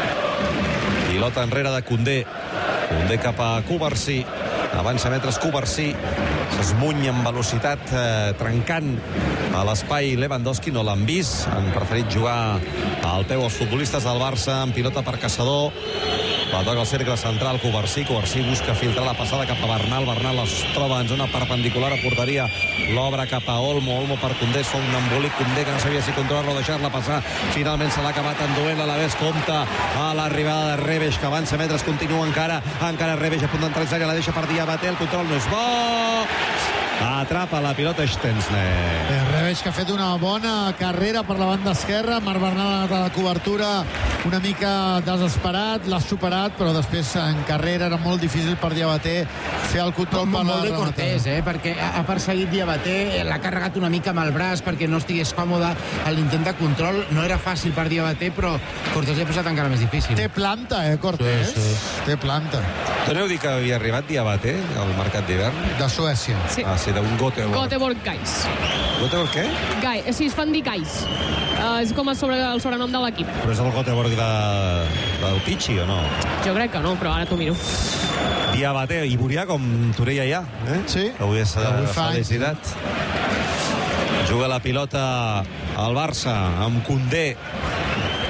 Pilota enrere de Koundé. Koundé cap a Covarsí. Avança metres Covarsí. S'esmuny amb velocitat, eh, trencant a l'espai Lewandowski. No l'han vist. Han preferit jugar al peu els futbolistes del Barça amb pilota per Caçador. La toca al cercle central Covarsí. Covarsí busca filtrar la passada cap a Bernal. Bernal es troba en zona perpendicular a porteria. L'obre cap a Olmo. Olmo per Koundé. Fa un embolic Koundé que no sabia si controlar-lo o deixar-la passar. Finalment se l'ha acabat enduent. L'Alavés compta a l'arribada de Rebesh, que avança metres, continua encara. Encara Rebesh a punt d'entrar en àrea. La deixa per Diabaté. El control no és bo. Atrapa la pilota Stensne. Eh, Rebesh, que ha fet una bona carrera per la banda esquerra. Marc Bernal ha anat a la cobertura una mica desesperat, l'ha superat, però després en carrera era molt difícil per Diabaté fer el control per la molt de Cortés, eh? Perquè ha perseguit Diabaté, l'ha carregat una mica amb el braç perquè no estigués còmode a l'intent de control. No era fàcil per Diabaté, però Cortés l'ha posat encara més difícil. Té planta, eh, Cortés? Sí, sí. Té planta. Torneu a dir que havia arribat Diabaté al mercat d'hivern? De Suècia. Sí. Ah, sí, d'un Göteborg. Göteborg Guys. Göteborg què? Gai, sí, es fan dir Guys. Uh, és com el, sobre, el sobrenom de l'equip. Però és el Göteborg de, del Pichi, o no? Jo crec que no, però ara t'ho miro. Diabaté, i Burià com Torella ja, eh? Sí. Avui és felicitat. Juga la pilota al Barça amb Koundé.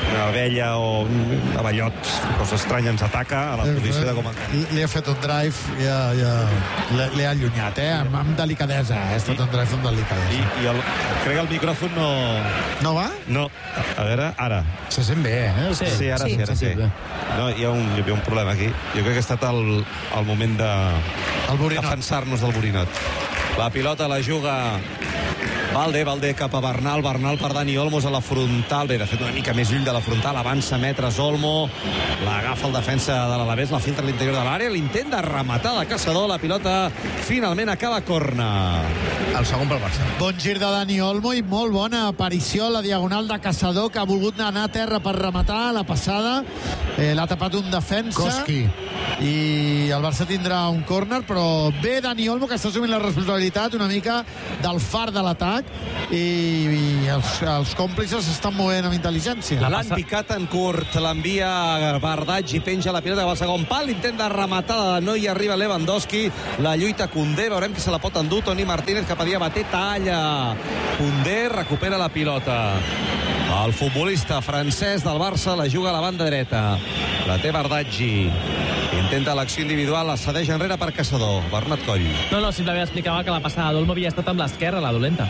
una abella o un abellot, cosa estranya, ens ataca a la posició de comandant. Li ha fet un drive, ja, ja li ha allunyat, eh? Amb, amb delicadesa, eh? Ha estat un drive amb delicadesa. I, i el, crec que el micròfon no... No va? No. A veure, ara. Se sent bé, eh? Sí, sí ara sí, sí ara sí. No, hi ha, un, hi ha un problema aquí. Jo crec que ha estat el, el moment de defensar-nos del borinot. La pilota la juga Valde, Valde cap a Bernal, Bernal per Dani Olmos a la frontal, bé, de fet una mica més lluny de la frontal, avança metres Olmo, l'agafa el defensa de l'Alavés, la filtra a l'interior de l'àrea, l'intent de rematar de Caçador, la pilota finalment acaba corna. El segon pel Barça. Bon gir de Dani Olmo i molt bona aparició a la diagonal de Caçador, que ha volgut anar a terra per rematar la passada, eh, l'ha tapat un defensa. Koski. I el Barça tindrà un córner, però bé Dani Olmo, que està assumint la responsabilitat una mica del far de l'atac, i, i els, els còmplices s'estan movent amb intel·ligència. L'han picat en curt, l'envia Bardaggi, penja la pilota cap al segon pal, intent de rematada, no hi arriba Lewandowski, la lluita Koundé, veurem qui se la pot endur, Toni Martínez cap a Diabaté, talla Koundé, recupera la pilota. El futbolista francès del Barça la juga a la banda dreta, la té Bardaggi, intenta l'acció individual, la cedeix enrere per Caçador. Bernat Coll. No, no, simplement explicava que la passada d'Olmo havia estat amb l'esquerra, la dolenta.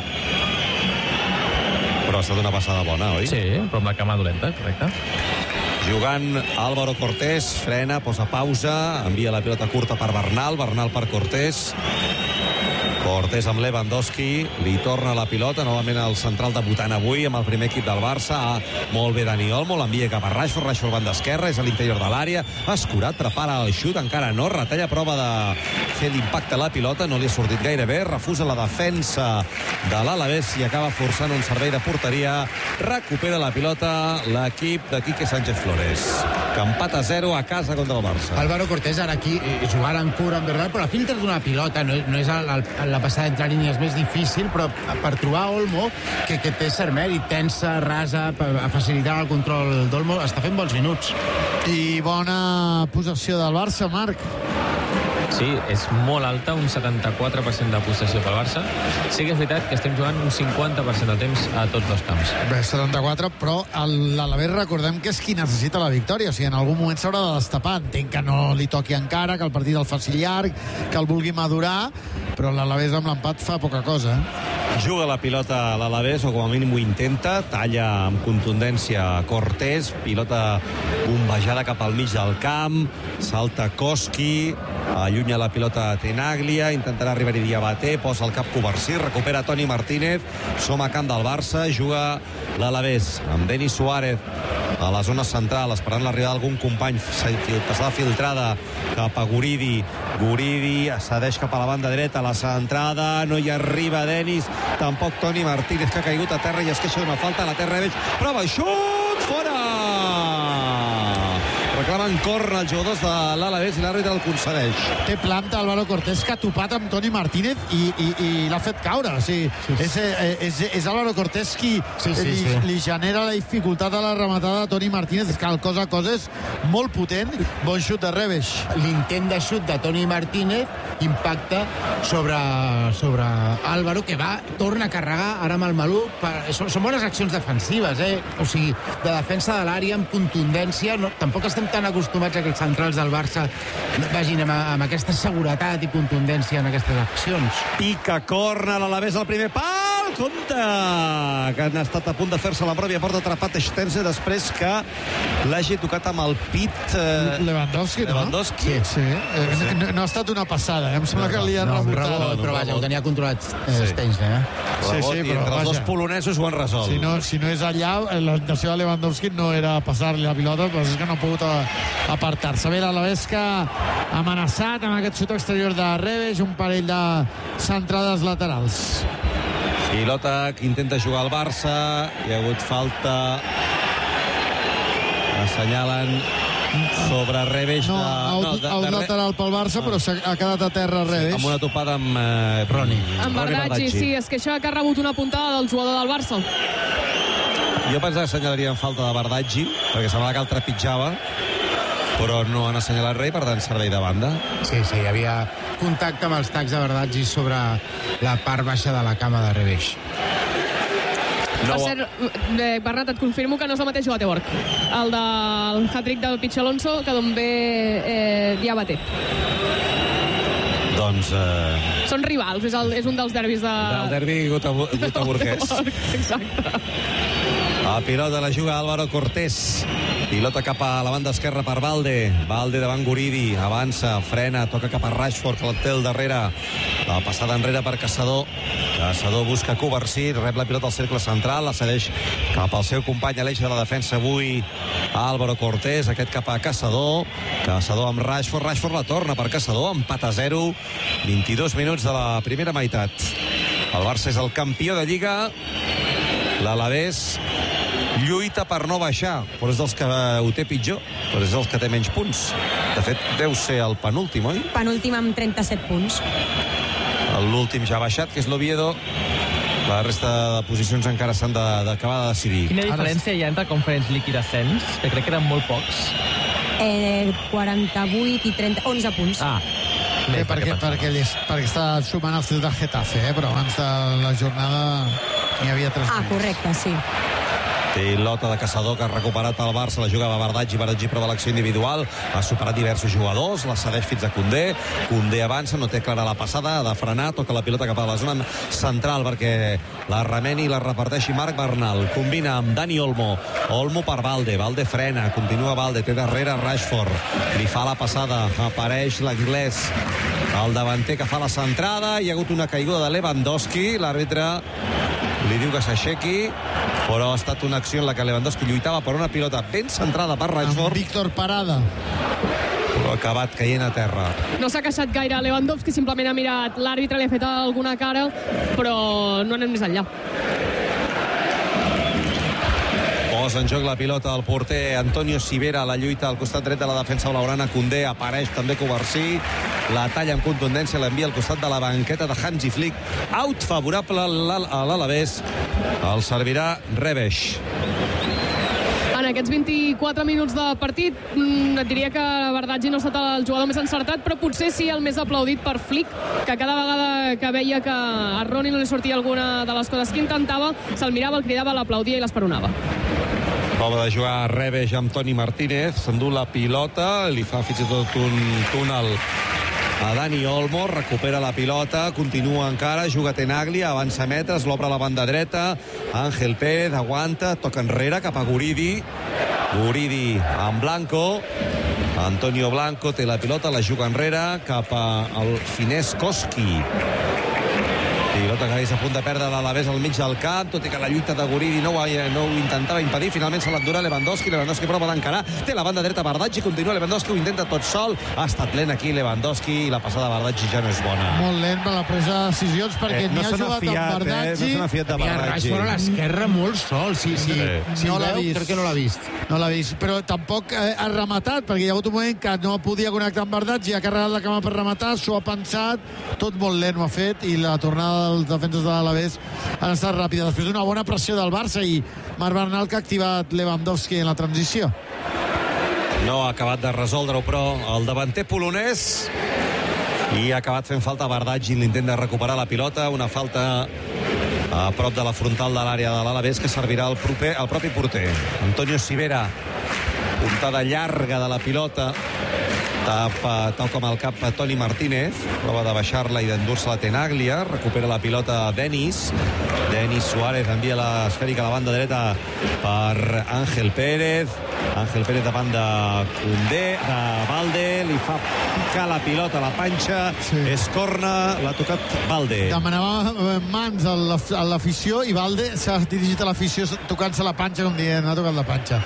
Però ha estat una passada bona, oi? Sí, però amb la cama dolenta, correcte. Jugant Álvaro Cortés, frena, posa pausa, envia la pilota curta per Bernal, Bernal per Cortés. Cortés amb Lewandowski, li torna la pilota, novament el central debutant avui amb el primer equip del Barça. Ah, molt bé Dani Olmo, l'envia cap a Rashford, Rashford banda esquerra, és a l'interior de l'àrea, escurat, prepara el xut, encara no, retalla, prova de fer l'impacte a la pilota, no li ha sortit gaire bé, refusa la defensa de l'Alavés i acaba forçant un servei de porteria, recupera la pilota l'equip de Quique Sánchez Flores, que empat a zero a casa contra el Barça. Álvaro Cortés ara aquí jugar en cura, en verdad, però la filtra d'una pilota, no, no és el, el, la passada entre línies més difícil, però per trobar Olmo, que, que té cert mèrit, tensa, rasa, a facilitar el control d'Olmo, està fent bons minuts. I bona possessió del Barça, Marc. Sí, és molt alta, un setanta-quatre per cent de possessió pel Barça. Sí que és veritat que estem jugant un cinquanta per cent del temps a tots dos camps. Bé, setanta-quatre, però l'Alavés recordem que és qui necessita la victòria. O sigui, en algun moment s'haurà de destapar. Entenc que no li toqui encara, que el partit el faci llarg, que el vulgui madurar, però l'Alavés amb l'empat fa poca cosa. Juga la pilota a l'Alavés, o com a mínim ho intenta, talla amb contundència Cortés, pilota bombejada cap al mig del camp, salta Koski, allunya la pilota Tenaglia, intentarà arribar-hi Diabaté, posa el cap Covarsí, recupera Toni Martínez, som a camp del Barça, juga l'Alavés amb Denis Suárez a la zona central, esperant l'arribada d'algun company, passada filtrada cap a Guridi, Guridi cedeix cap a la banda dreta, la centrada, no hi arriba Denis, tampoc Toni Martínez, que ha caigut a terra i es queixa d'una falta a la terra de Beix, prova xut, fora! Reclamen corna els jugadors de l'Alavés i l'àrbitre el concedeix. Té planta Álvaro Cortés, que ha topat amb Toni Martínez i, i, i l'ha fet caure. O sigui, sí, sí. És, és, és Álvaro Cortés qui sí, sí, li, sí. li genera la dificultat a la rematada de Toni Martínez. És que el cos a cos és molt potent. Bon xut de Rebesh. L'intent de xut de Toni Martínez impacta sobre, sobre Álvaro, que va, torna a carregar ara amb el maluc. Per, són, són bones accions defensives, eh? O sigui, de defensa de l'àrea amb contundència. No, tampoc estem tan acostumats a que els centrals del Barça vagin amb, amb aquesta seguretat i contundència en aquestes accions. Pica, corna, l'Alavés al primer pal, compte! Que han estat a punt de fer-se la pròpia porta, atrapat Sterze després que l'hagi tocat amb el pit eh... Lewandowski, no? Lewandowski. Sí, sí. Eh, sí. No, no ha estat una passada, eh? Em sembla no, que li ha no, rebotat. No, però vaja, ho tenia controlat eh, sí. Stengs, eh? Sí, sí, però entre els dos polonesos ho han resolt. Si no, si no és allà, la intenció de Lewandowski no era passar-li la pilota, però és que no ha pogut apartar-se. Bé, l'Alavés que ha amenaçat amb aquest xut exterior de Rebesh, un parell de centrades laterals. Pilota que intenta jugar al Barça, hi ha hagut falta, assenyalen sobre Rebesh. No, de, no, de, un lateral pel Barça, però ha quedat a terra Rebesh. Sí, amb una topada amb eh, Roni. Amb Bardaggi, sí, és que això que ha rebut una puntada del jugador del Barça. Jo pensava que assenyalaria en falta de Bardaggi, perquè semblava que el trepitjava, però no han assenyalat res, per tant, servei de banda. Sí, sí, hi havia contacte amb els tacs de Bardaggi sobre la part baixa de la cama de Rebesh. No. Per cert, eh, Bernat, et confirmo que no és el mateix Göteborg, el del hat-trick del Pichi Alonso, que d'on ve eh, Diabaté. Doncs... Eh... Són rivals, és, el, és un dels derbis de... Del derbi gotaburguès. Exacte. La pilota la juga Álvaro Cortés. Pilota cap a la banda esquerra per Valde. Valde davant Guridi. Avança, frena, toca cap a Rashford, que el té al darrere. La passada enrere per Caçador. Caçador busca Covarsí, rep la pilota al cercle central, la cedeix cap al seu company a l'eix de la defensa avui, Álvaro Cortés, aquest cap a Caçador. Caçador amb Rashford. Rashford la torna per Caçador. Empat a zero. vint-i-dos minuts de la primera meitat. El Barça és el campió de Lliga. L'Alavés lluita per no baixar, però és dels que ho té pitjor, però és dels que té menys punts. De fet, deu ser el penúltim, oi? Penúltim amb trenta-set punts. L'últim ja ha baixat, que és l'Oviedo. La resta de posicions encara s'han d'acabar de, de decidir. Quina diferència hi ha entre Conference League i descens? Que crec que eren molt pocs. Eh, quaranta-vuit i trenta... onze punts. Ah, Bé, perquè, perquè, perquè està sumant el Ciutat Getafe, eh? Però abans de la jornada n'hi havia tres. Ah, correcte, sí. Pilota de Caçador que ha recuperat el Barça, la jugava Bardaggi, Bardaggi prova l'acció individual, ha superat diversos jugadors, la cedeix fins a Koundé, Koundé avança, no té clara la passada, ha de frenar, toca la pilota cap a la zona central perquè la remeni i la reparteixi Marc Bernal, combina amb Dani Olmo, Olmo per Valde, Valde frena, continua Valde, té darrere Rashford, li fa la passada, apareix l'anglès, el davanter que fa la centrada, hi ha hagut una caiguda de Lewandowski, l'àrbitre li diu que s'aixequi, però ha estat una acció en la que Lewandowski lluitava per una pilota ben centrada per Rashford. Amb Víctor Parada. Però ha acabat caient a terra. No s'ha queixat gaire Lewandowski, simplement ha mirat l'àrbitre, li ha fet alguna cara, però no anem més enllà. Posa en joc la pilota del porter Antonio Sivera, la lluita al costat dret de la defensa blaugrana. Koundé, apareix també Covarsí, la talla amb contundència, l'envia al costat de la banqueta de Hansi Flick. Out favorable a l'Alavés. El servirà Rebesh. En aquests vint-i-quatre minuts de partit, mm, et diria que Bardaggi no ha estat el jugador més encertat, però potser sí el més aplaudit per Flick, que cada vegada que veia que a Roni no li sortia alguna de les coses que intentava, se'l mirava, el cridava, l'aplaudia i l'esperonava. Prova de jugar Rebesh amb Toni Martínez, s'endú la pilota, li fa fins i tot un túnel a Dani Olmo, recupera la pilota, continua encara, juga Tenaglia, avança metres, l'obre a la banda dreta, Ángel Pérez aguanta, toca enrere cap a Guridi, Guridi amb Blanco, Antonio Blanco té la pilota, la juga enrere cap al finès Koski. Pilota que és a punt de perdre l'Alavés al mig del camp, tot i que la lluita de Guridi no ho, no ho intentava impedir, finalment se l'endurà Lewandowski, Lewandowski prova d'encarar, té la banda dreta Bardaggi, continua Lewandowski, ho intenta tot sol, ha estat lent aquí Lewandowski i la passada de Bardaggi ja no és bona. Molt lent per la presa de decisions perquè eh, no ni ha jugat fiat, amb Bardaggi, eh? No se n'ha fiat de Bardaggi. Rashford a l'esquerra molt sol, sí, sí. sí. sí no l'ha vist. Crec que no l'ha vist. No l'ha vist, però tampoc eh, ha rematat, perquè hi ha hagut un moment que no podia connectar amb Bardaggi, ha carregat la cama per rematar, s'ho ha pensat, tot molt lent ho ha fet, i la tornada dels defenses de l'Alavés han estat ràpida. Després d'una bona pressió del Barça i Marc Bernal que ha activat Lewandowski en la transició. No ha acabat de resoldre-ho, però el davanter polonès i ha acabat fent falta a Bardaggi, l'intent de recuperar la pilota, una falta a prop de la frontal de l'àrea de l'Alavés que servirà al proper, al propi porter. Antonio Sivera, puntada llarga de la pilota, tapa, toca amb el cap a Toni Martínez, prova de baixar-la i d'endur-se la Tenaglia, recupera la pilota Denis, Denis Suárez envia l'esfèrica a la banda dreta per Ángel Pérez, Ángel Pérez davant de Koundé, de Valde, li fa picar la pilota a la panxa, sí. És corna, l'ha tocat Valde. Demanava mans a l'afició i Valde s'ha dirigit a l'afició tocant-se la panxa, com dient, ha tocat la panxa.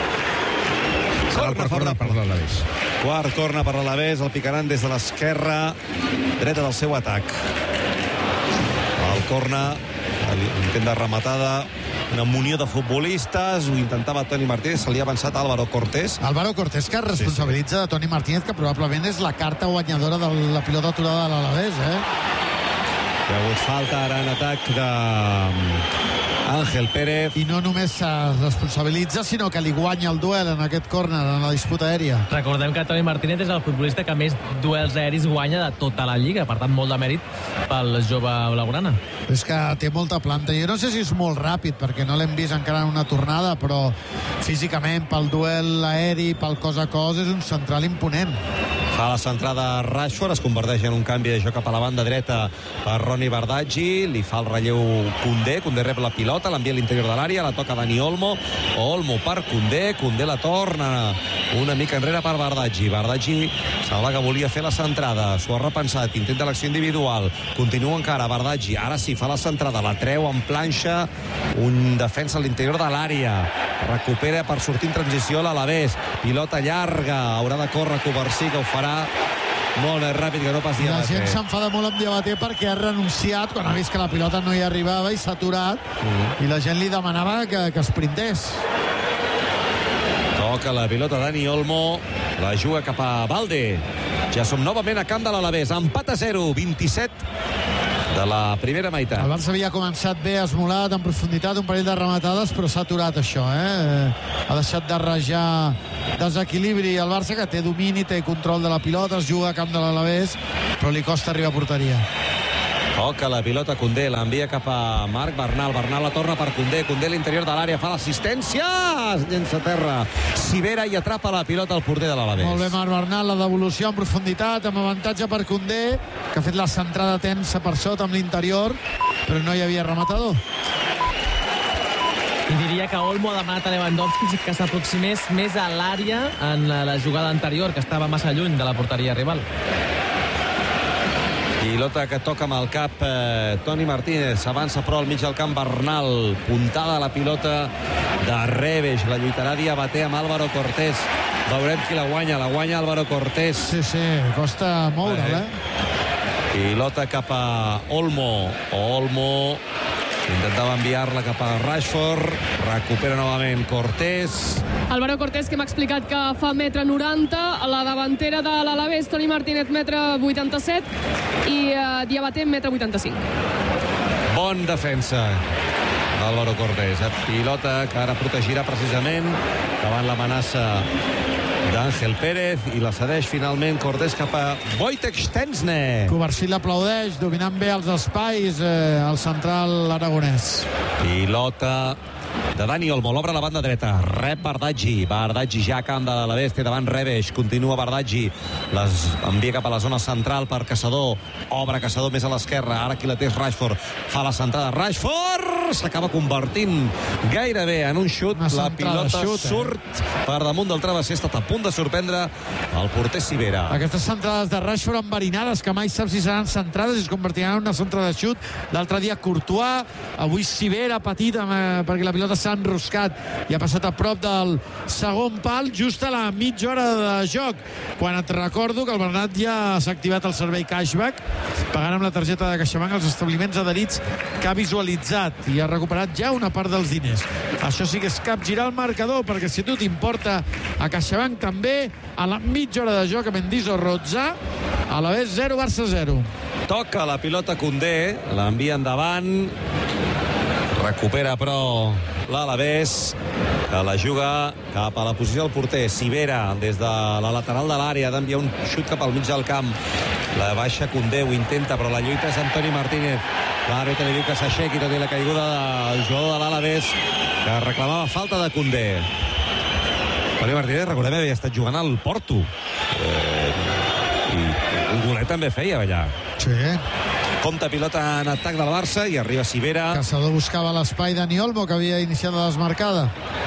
Corna, corna per l'Alavés. Quart corna per l'Alavés, el picaran des de l'esquerra dreta del seu atac. El corna, l'intent de rematada, una munió de futbolistes, ho intentava Toni Martínez, se li ha avançat Álvaro Cortés. Álvaro Cortés, que responsabilitza sí, sí. de Toni Martínez, que probablement és la carta guanyadora de la pilota aturada de l'Alavés, eh? Hi ha hagut falta ara en atac de Àngel Pérez. I no només se responsabilitza, sinó que li guanya el duel en aquest córner, en la disputa aèria. Recordem que Toni Martínez és el futbolista que més duels aèris guanya de tota la Lliga, per tant, molt de mèrit pel jove blaugrana. És que té molta planta. Jo no sé si és molt ràpid, perquè no l'hem vist encara en una tornada, però físicament, pel duel aeri, pel cos a cos, és un central imponent. Fa la centrada Rashford, es converteix en un canvi de joc cap a la banda dreta per Ronny Bardghji, li fa el relleu Koundé, Koundé rep la pilota, l'envia a l'interior de l'àrea, la toca Dani Olmo, Olmo per Koundé, Koundé la torna una mica enrere per Bardghji, Bardghji sembla que volia fer la centrada, s'ho ha repensat, intenta l'acció individual, continua encara Bardghji, ara sí, fa la centrada, la treu en planxa, un defensa a l'interior de l'àrea, recupera per sortir en transició l'Alavés, pilota llarga, haurà de córrer Covarsí, que ho farà molt més ràpid que no pas Diabaté. La gent s'enfada molt amb Diabaté perquè ha renunciat quan ha vist que la pilota no hi arribava i s'ha aturat, mm. i la gent li demanava que, que esprintés. Toca la pilota Dani Olmo, la juga cap a Balde. Ja som novament a camp de l'Alavés, empat a zero, vint-i-set de la primera meitat. El Barça havia començat bé, esmolat, en profunditat, un parell de rematades, però s'ha aturat això, eh? Ha deixat de rajar desequilibri el Barça, que té domini, té control de la pilota, es juga a camp de l'Alavés, però li costa arribar a porteria. Toca la pilota Koundé, l'envia cap a Marc Bernal, Bernal la torna per Koundé, Koundé a l'interior de l'àrea, fa l'assistència, es llença a terra, Sivera i atrapa la pilota al porter de l'Alavés. Molt bé Marc Bernal, la devolució en profunditat, amb avantatge per Koundé, que ha fet la centrada tensa per sota amb l'interior, però no hi havia rematador. I diria que Olmo ha demanat a Lewandowski que s'aproximés més a l'àrea en la jugada anterior, que estava massa lluny de la porteria rival. Pilota que toca amb el cap eh, Toni Martínez, s'avança però al mig del camp Bernal, puntada la pilota de Rebesh, la lluitarà Diabaté amb Álvaro Cortés, veurem qui la guanya, la guanya Álvaro Cortés. Sí, sí, costa moure'l, eh? Pilota cap a Olmo, Olmo intentava enviar-la cap a Rashford, recupera novament Cortés. Álvaro Cortés, que m'ha explicat que fa metre noranta, la davantera de l'Alavés, Toni Martínez, metre vuitanta-set, i uh, Diabaté, metre vuitanta-cinc. Bon defensa Álvaro Cortés, eh? Pilota que ara protegirà precisament davant l'amenaça d'Àngel Pérez, i la cedeix finalment Cortés cap a Wojtek Szczęsny. Covarsí l'aplaudeix, dominant bé els espais, eh, el central aragonès. Pilota de Dani Olmo, l'obre a la banda dreta, rep Bardghji, Bardghji ja a camp de l'Alavés, té davant Rebesh, continua Bardghji, les envia cap a la zona central per Caçador, obre Caçador més a l'esquerra, ara qui la té és Rashford, fa la centrada Rashford, s'acaba convertint gairebé en un xut, la pilota xut, eh? surt per damunt del travesser, ha estat a punt de sorprendre el porter Sivera. Aquestes centrades de Rashford enverinades, que mai saps si seran centrades i es convertiran en una centrada de xut. L'altre dia Courtois, avui Sivera petit, amb, eh, perquè la pilota s'ha enroscat i ha passat a prop del segon pal just a la mitja hora de joc, quan et recordo que el Bernat ja s'ha activat el servei cashback, pagant amb la targeta de CaixaBank els establiments adherits que ha visualitzat i ha recuperat ja una part dels diners. Això sí que és capgirar el marcador, perquè si tu t'importa, a CaixaBank també, a la mitja hora de joc amb Endiso Rozza, a la vez zero, Barça zero. Toca la pilota Koundé, l'envia endavant, recupera però l'Alavés, que la juga cap a la posició del porter. Sivera, des de la lateral de l'àrea, ha d'enviar un xut cap al mig del camp. La baixa Koundé, ho intenta, però la lluita és Antoni Martínez. L'àrbitre li diu que s'aixequi, tot i la caiguda del jugador de l'Alavés, que reclamava falta de Koundé. Antoni Martínez, recordem, havia estat jugant al Porto. Eh, I un golet també feia allà. Sí. Compte pilota en atac del Barça i arriba Sivera. Caçador buscava l'espai Dani Olmo, que havia iniciat la desmarcada.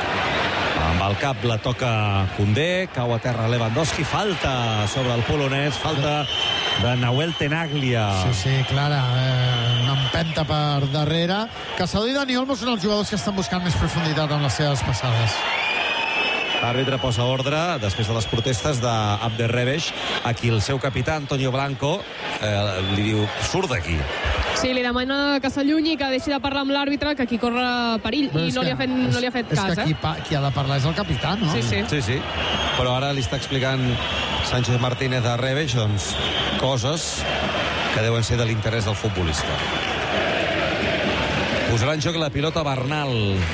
Amb el cap la toca Koundé, cau a terra Lewandowski, falta sobre el polonès, falta de Nahuel Tenaglia. Sí, sí, clara, eh, una empenta per darrere. Caçador i Dani Olmo són els jugadors que estan buscant més profunditat amb les seves passades. L'àrbitre posa ordre, després de les protestes d'Abder Rebesh, a qui el seu capità, Antonio Blanco, eh, li diu, surt d'aquí. Sí, li demana que s'allunyi, que deixi de parlar amb l'àrbitre, que aquí corre perill, i no li, ha fet, és, no li ha fet és cas. És que qui, eh? qui ha de parlar és el capità, no? Sí, sí. Sí, sí. Però ara li està explicant Sánchez Martínez a Rebesh, doncs, coses que deuen ser de l'interès del futbolista. Posarà en joc la pilota Bernal.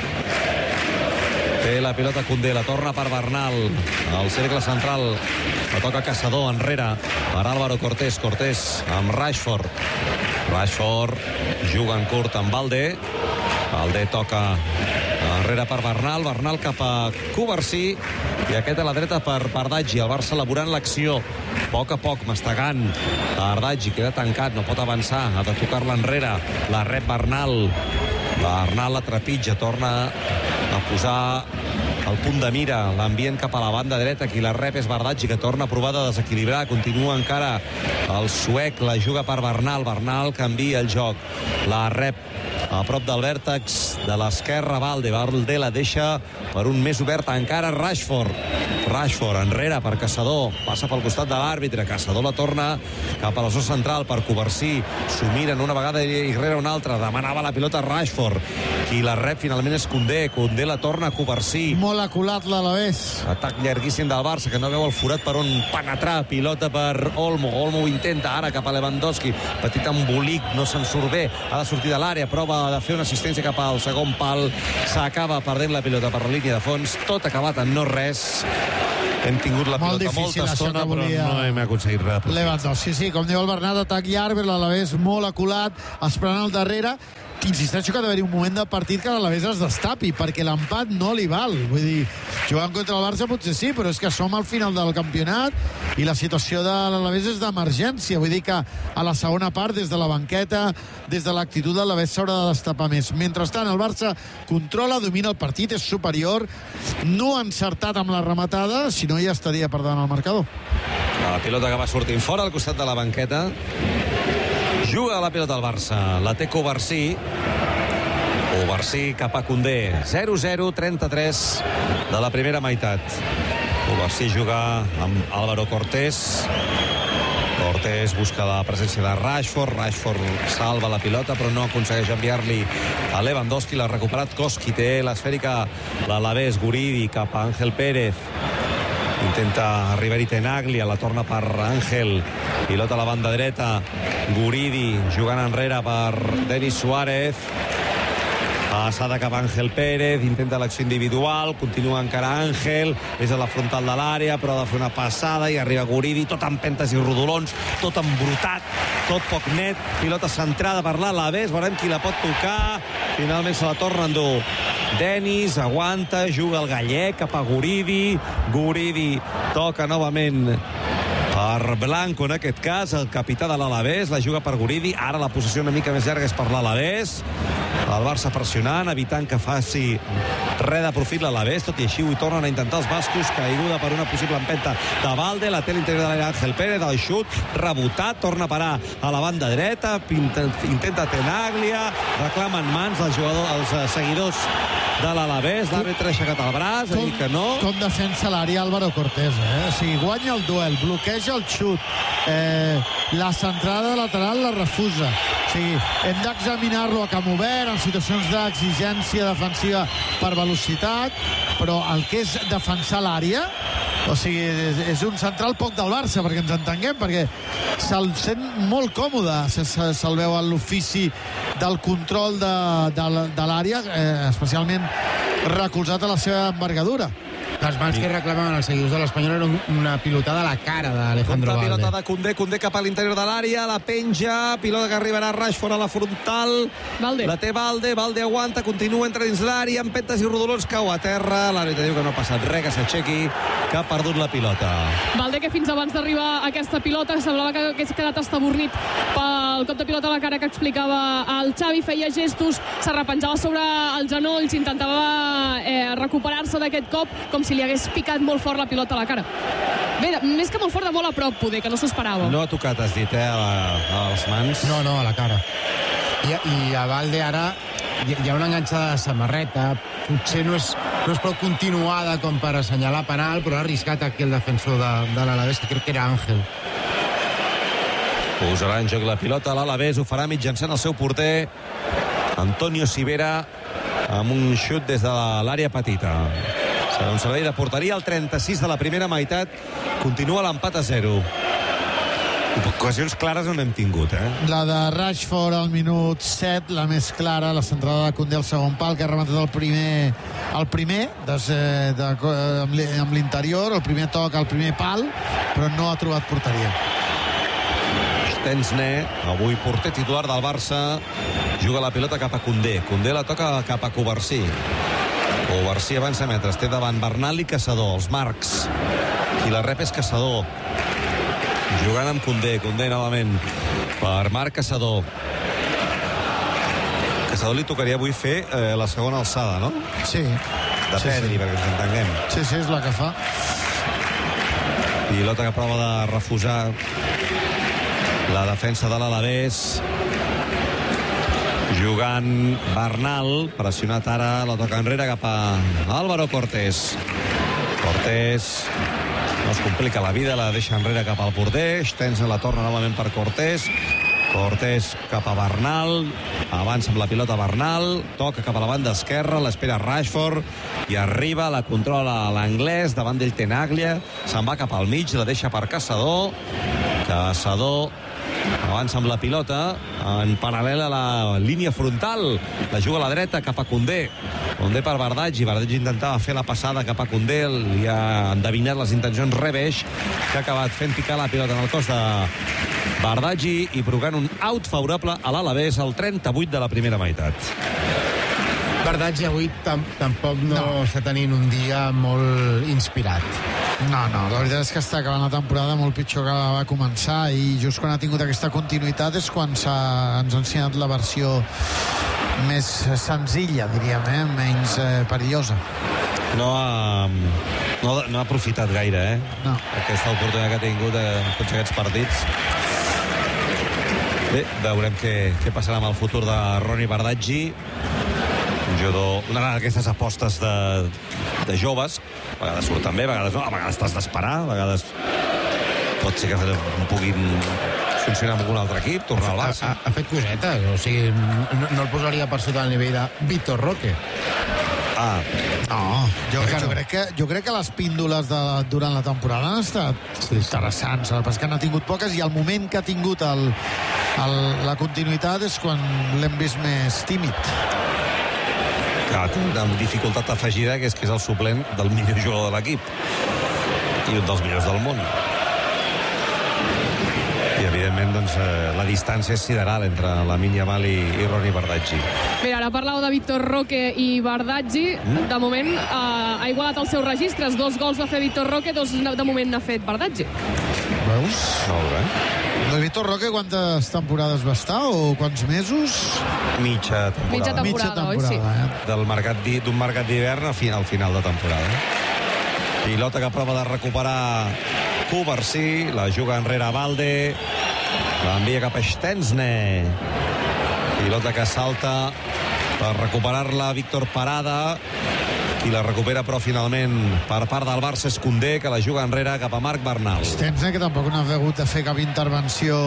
Té la pilota Koundé, la torna per Bernal. Al cercle central la toca Caçador, enrere per Álvaro Cortés. Cortés amb Rashford. Rashford juga en curt amb Balde. Balde toca enrere per Bernal. Bernal cap a Covarsí. I aquest a la dreta per Bardaggi. El Barça elaborant l'acció. A poc a poc, mastegant. Bardaggi queda tancat, no pot avançar. Ha de tocar-la enrere. La rep Bernal. Bernal la trepitja, torna a posar el punt de mira, l'ambient cap a la banda dreta. Qui la rep és Bardaggi, que torna a provar de desequilibrar. Continua encara el suec, la juga per Bernal. Bernal canvia el joc, la rep a prop del vèrtex de l'esquerra. Balde, Balde la deixa per un més obert encara. Rashford, Rashford enrere per Caçador, passa pel costat de l'àrbitre. Caçador la torna cap a la zona central per Covarsí. S'ho miren una vegada i rere una altra. Demanava la pilota Rashford. Qui la rep finalment és Koundé. Koundé la torna a Covarsí. Molt aculat l'Alavés. Atac llarguíssim del Barça, que no veu el forat per on penetrar. Pilota per Olmo. Olmo ho intenta ara cap a Lewandowski. Petit embolic, no se'n surt bé. Ha de sortir de l'àrea, prova de fer una assistència cap al segon pal. S'acaba perdent la pilota per la línia de fons. Tot acabat en no res. Hem tingut la molt pilota molta estona, però no hem aconseguit res. Lewandowski, sí, sí, com diu el Bernat, atac llarg, l'Alavés molt aculat, esperant al darrere. Insisteixo que ha d'haver-hi un moment del partit que l'Alavés es destapi, perquè l'empat no li val. Vull dir, jugant contra el Barça potser sí, però és que som al final del campionat i la situació de l'Alavés és d'emergència. Vull dir que a la segona part, des de la banqueta, des de l'actitud de l'Alavés s'haurà de destapar més. Mentrestant, el Barça controla, domina el partit, és superior, no ha encertat amb la rematada, si no ja estaria per davant el marcador. La pilota que va sortint fora al costat de la banqueta. Juga la pilota al Barça, la té Covarsí. Covarsí cap a Koundé. zero zero, trenta-tres de la primera meitat. Covarsí juga amb Álvaro Cortés. Cortés busca la presència de Rashford. Rashford salva la pilota, però no aconsegueix enviar-li a Lewandowski. L'ha recuperat Koski. Té l'esfèrica l'Alavés. Guridi cap a Ángel Pérez. Intenta arribar-hi Tenaglia, la torna per Ángel. Pilota a la banda dreta. Guridi jugant enrere per Denis Suárez. Passada cap a Ángel Pérez, intenta l'acció individual, continua encara Ángel, és a la frontal de l'àrea, però ha de fer una passada i arriba Guridi, tot amb pentes i rodolons, tot embrutat, tot poc net, pilota centrada per l'Alavés, veurem qui la pot tocar, finalment se la torna a endur. Denis aguanta, juga el gallec cap a Guridi, Guridi toca novament per Blanco, en aquest cas, el capità de l'Alavés, la juga per Guridi, ara la possessió una mica més llarga és per l'Alavés, el Barça pressionant, evitant que faci res de profit l'Alavés, tot i així ho tornen a intentar els bascos, caiguda per una possible empenta de Balde, la té l'interior de l'àrea Ángel Pérez, el xut, rebotat, torna a parar a la banda dreta, intenta Tenaglia, reclamen mans els jugadors, els seguidors de l'Alavés, l'àrbitre ha aixecat el braç, ha dit que no. Com defensa l'àrea Álvaro Cortés, eh? O sigui, guanya el duel, bloqueja el xut, eh, la centrada lateral la refusa. O sigui, hem d'examinar-lo a camp obert, en situacions d'exigència defensiva per velocitat, però el que és defensar l'àrea, o sigui, és, és un central poc del Barça, perquè ens entenguem, perquè se'l sent molt còmode, se'l se veu a l'ofici del control de, de, de l'àrea, eh, especialment recolzat a la seva envergadura. Les mans que reclamaven els seguidors de l'Espanyol eren una pilotada a la cara d'Alejandro Balde. Pilota de Koundé, Koundé cap a l'interior de l'àrea, la penja, pilota que arribarà a Rashford a la frontal. Balde. La té Balde, Balde aguanta, continua, entra dins l'àrea, amb pentes i rodolons, cau a terra. L'àrbitre diu que no ha passat res, que s'aixequi, que ha perdut la pilota. Balde, que fins abans d'arribar a aquesta pilota semblava que hagués quedat estabornit pel cop de pilota a la cara que explicava el Xavi, feia gestos, s'arrepenjava sobre els genolls, intentava eh, recuperar-se d'aquest cop, com si li hagués picat molt fort la pilota a la cara. Bé, més que molt fort, de molt a prop, poder, que no s'ho esperava. No ha tocat, has dit, eh, a, la, a les mans. No, no, a la cara. I, i a Balde ara hi, hi ha una enganxada de samarreta, potser no és, no és prou continuada com per assenyalar penal, però ha arriscat aquí el defensor de, de l'Alavés, que crec que era Ángel. Posarà en joc la pilota, l'Alavés ho farà mitjançant el seu porter Antonio Sivera, amb un xut des de l'àrea petita. Serà un servei de porteria al trenta-sis de la primera meitat. Continua l'empat a zero. Ocasions clares no n'hem tingut, eh? La de Rashford al minut set, la més clara, la centrada de Koundé al segon pal, que ha rematat el primer, el primer des, de, de, amb, amb l'interior, el primer toc al primer pal, però no ha trobat porteria. Stensne, avui porter titular del Barça, juga la pilota cap a Koundé. Koundé la toca cap a Covarsí. Covarsí avança metres, té davant Bernal i Caçador, els marcs. Qui la rep és Caçador. Jugant amb Koundé, Koundé novament per Marc Caçador. Caçador li tocaria avui fer eh, la segona alçada, no? Sí. De sí, Pedri, sí. perquè ens entenguem. Sí, sí, és la que fa. Pilota que prova de refusar la defensa de l'Alavés. Jugant Bernal, pressionat ara, la toca enrere cap a Álvaro Cortés. Cortés no es complica la vida, la deixa enrere cap al porter. Stensne la torna novament per Cortés. Cortés cap a Bernal, avança amb la pilota Bernal, toca cap a la banda esquerra, l'espera Rashford i arriba, la controla l'anglès, davant d'ell Tenaglia, se'n va cap al mig, la deixa per Caçador. Caçador avança amb la pilota en paral·lel a la línia frontal, la juga a la dreta cap a Koundé. Koundé per Bardaggi, Bardaggi intentava fer la passada cap a Koundé, li ha endevinat les intencions Rebesh, que ha acabat fent picar la pilota en el cos de Bardaggi i provocant un out favorable a l'Alavés al trenta-vuit de la primera meitat. Bardaggi avui tam tampoc no, no està tenint un dia molt inspirat. No, no, la veritat és que està acabant la temporada molt pitjor que va començar i just quan ha tingut aquesta continuïtat és quan ens ha ensenyat la versió més senzilla, diríem, eh? menys eh, perillosa. No ha, no, no ha aprofitat gaire, eh? No. Aquesta oportunitat que ha tingut en tots aquests partits. Bé, veurem què, què passarà amb el futur de Ronny Bardaggi. Un jugador, una d'aquestes apostes de, de joves, a vegades surten bé, a vegades no, a vegades t'has d'esperar, a vegades pot ser que puguin funcionar amb algun altre equip, tornar al Barça. Ha, ha, ha fet cosetes, o sigui, no, no el posaria per sota el nivell de Vitor Roque. Ah, no, jo, jo, jo, crec que, jo crec que les píndoles de, durant la temporada han estat sí, interessants, el que n'ha tingut poques i el moment que ha tingut el, el, la continuïtat és quan l'hem vist més tímid. Clar, té una dificultat afegida, que és que és el suplent del millor jugador de l'equip i un dels millors del món. I evidentment doncs, eh, la distància és sideral entre Lamine Yamal i, i Ronny Bardaggi. Mira, ara parlàveu de Vitor Roque i Bardaggi. Mm? De moment eh, ha igualat els seus registres. Dos gols va fer Vitor Roque, dos de moment n'ha fet Bardaggi. Veus? Molt bé. El Vitor Roque quantes temporades va estar o quants mesos? Mitja temporada. Mitja temporada, Mitja temporada oi? Sí. Eh? Del mercat di, d'un mercat d'hivern al final, al final de temporada. Pilota que prova de recuperar Covarsí, la juga enrere a Balde, l'envia cap a Stensne. Pilota que salta per recuperar-la Víctor Parada, i la recupera però finalment per part del Barça és Koundé, que la juga enrere cap a Marc Bernal. Stensne, que tampoc no ha hagut de fer cap intervenció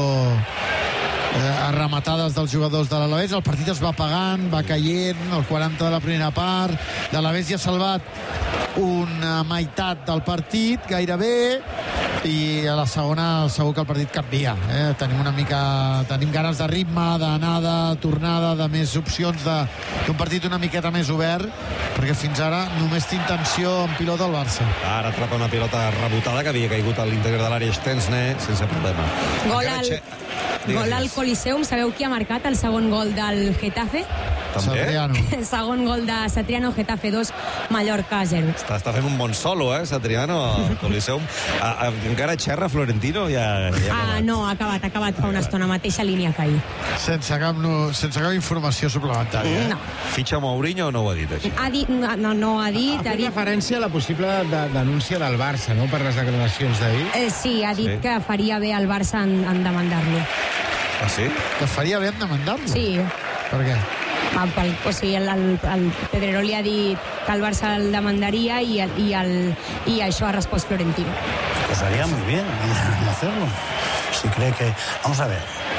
eh, a rematades dels jugadors de l'Alavés. El partit es va pagant, va caient, el quaranta de la primera part. L'Alavés ja ha salvat una meitat del partit, gairebé, i a la segona segur que el partit canvia. Eh? Tenim una mica... Tenim ganes de ritme, d'anada, tornada, de més opcions, d'un partit una miqueta més obert, perquè fins ara només té intenció en pilota al Barça. Ara atrapa una pilota rebotada que havia caigut a l'interior de l'àrea Stensne sense problema. Gol al, gol al Coliseum. Sabeu qui ha marcat el segon gol del Getafe? Satriano. El segon gol de Satriano, Getafe dos, Mallorca zero. Està, està fent un bon solo, eh, Satriano, al Coliseum. A, a, encara xerra Florentino? Ja, ja ah, no, ha acabat, ha acabat fa una estona, mateixa línia que ahir. Sense cap, no, sense cap informació suplementària. No. Fitxa Mourinho o no ho ha dit, així? Ha dit, no, no, no ha dit... Ha fet ha dit... referència a la possible de, denúncia del Barça, no?, per les declaracions d'ahir. Eh, sí, ha dit sí. que faria bé al Barça en, en demandar-lo. Ah, sí? Que faria bé en demandar-lo? Sí. Per què? El, el, o sigui, el, el, el Pedrerol li ha dit que el Barça el demandaria i, el, i, el, i això ha respost Florentino. Pues haría muy bien hacerlo. Si cree que... Vamos a ver,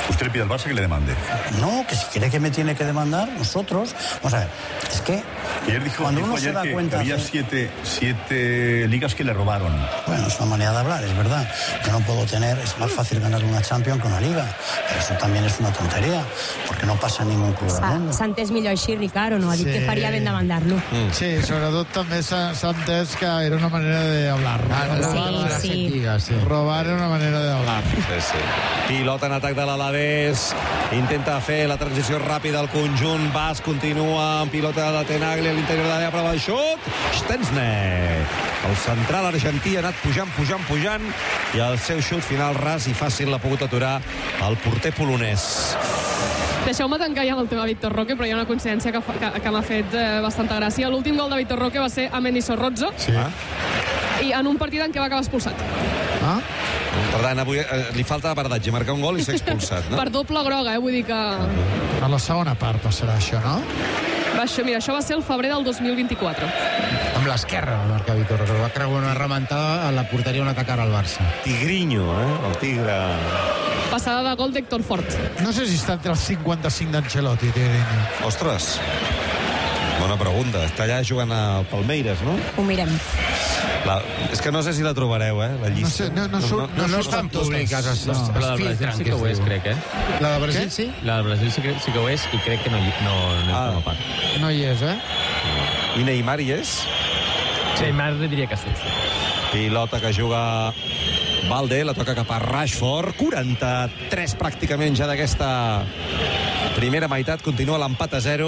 ¿Usted le pide al Barça que le demande? No, que si quiere que me tiene que demandar, nosotros. Vamos a ver, es que ayer dijo, cuando dijo uno ayer se da que, cuenta... que había siete, siete ligas que le robaron. Bueno, es una manera de hablar, es verdad. Yo no puedo tener... Es más fácil ganar una Champions que una Liga. Pero eso también es una tontería, porque no passa en ningún club del món. S'ha entès millor així, Ricard, o no? Ha dit Sí. que faria ben demandar-lo. Mm. Sí, sobretot també s'ha s'ha entès que era una manera de hablar. Ah, Sí, sí. sí. Robar era una manera de hablar. Sí, sí. Pilota en atac de l'Alavés. Intenta fer la transició ràpida al conjunt. Bas continua amb pilota de Tenaglia a l'interior de l'àrea, prova el xut. Stensner. El central argentí ha anat pujant, pujant, pujant, i el seu xut final ras i fàcil l'ha pogut aturar el porter polonès. Deixeu-me tancar ja amb el tema Víctor Roque, però hi ha una coincidència que, fa- que, que m'ha fet eh, bastanta gràcia. L'últim gol de Víctor Roque va ser a Mendizorroza, Sí. Ah? i en un partit en què va acabar expulsat. Ah? Per tant, avui eh, li falta avantatge, marcar un gol i ser expulsat, no? Per doble groga, eh? Vull dir que... A la segona part passarà això, no? Va, això, mira, això va ser el febrer del dos mil vint-i-quatre. Amb l'esquerra va marcar Víctor Roque. Va creuar una rementada a la porteria on atacar al Barça. Tigrinho, eh? El tigre. Passada de gol d'Héctor Fort. No sé si està entre els cinquanta-cinc d'Ancelotti, Tigrinho. Ostres. Bona pregunta. Està allà jugant al Palmeiras, no? Ho mirem. La... És que no sé si la trobareu, eh, la llista. No sé, no, no, surt, No, no estan públiques, es, No. es, Però la es del Brasil filtren, sí que que ho es és, diu. crec, eh? La de Brasil Què? sí? La del Brasil sí que, sí que ho és i crec que no, hi- no, no hi Ah. forma part. No hi és, eh? I Neymar hi és? Sí, Neymar diria que sí. sí. Pilota que juga Valde, la toca cap a Rashford. quaranta-tres pràcticament ja d'aquesta primera meitat. Continua l'empat a zero.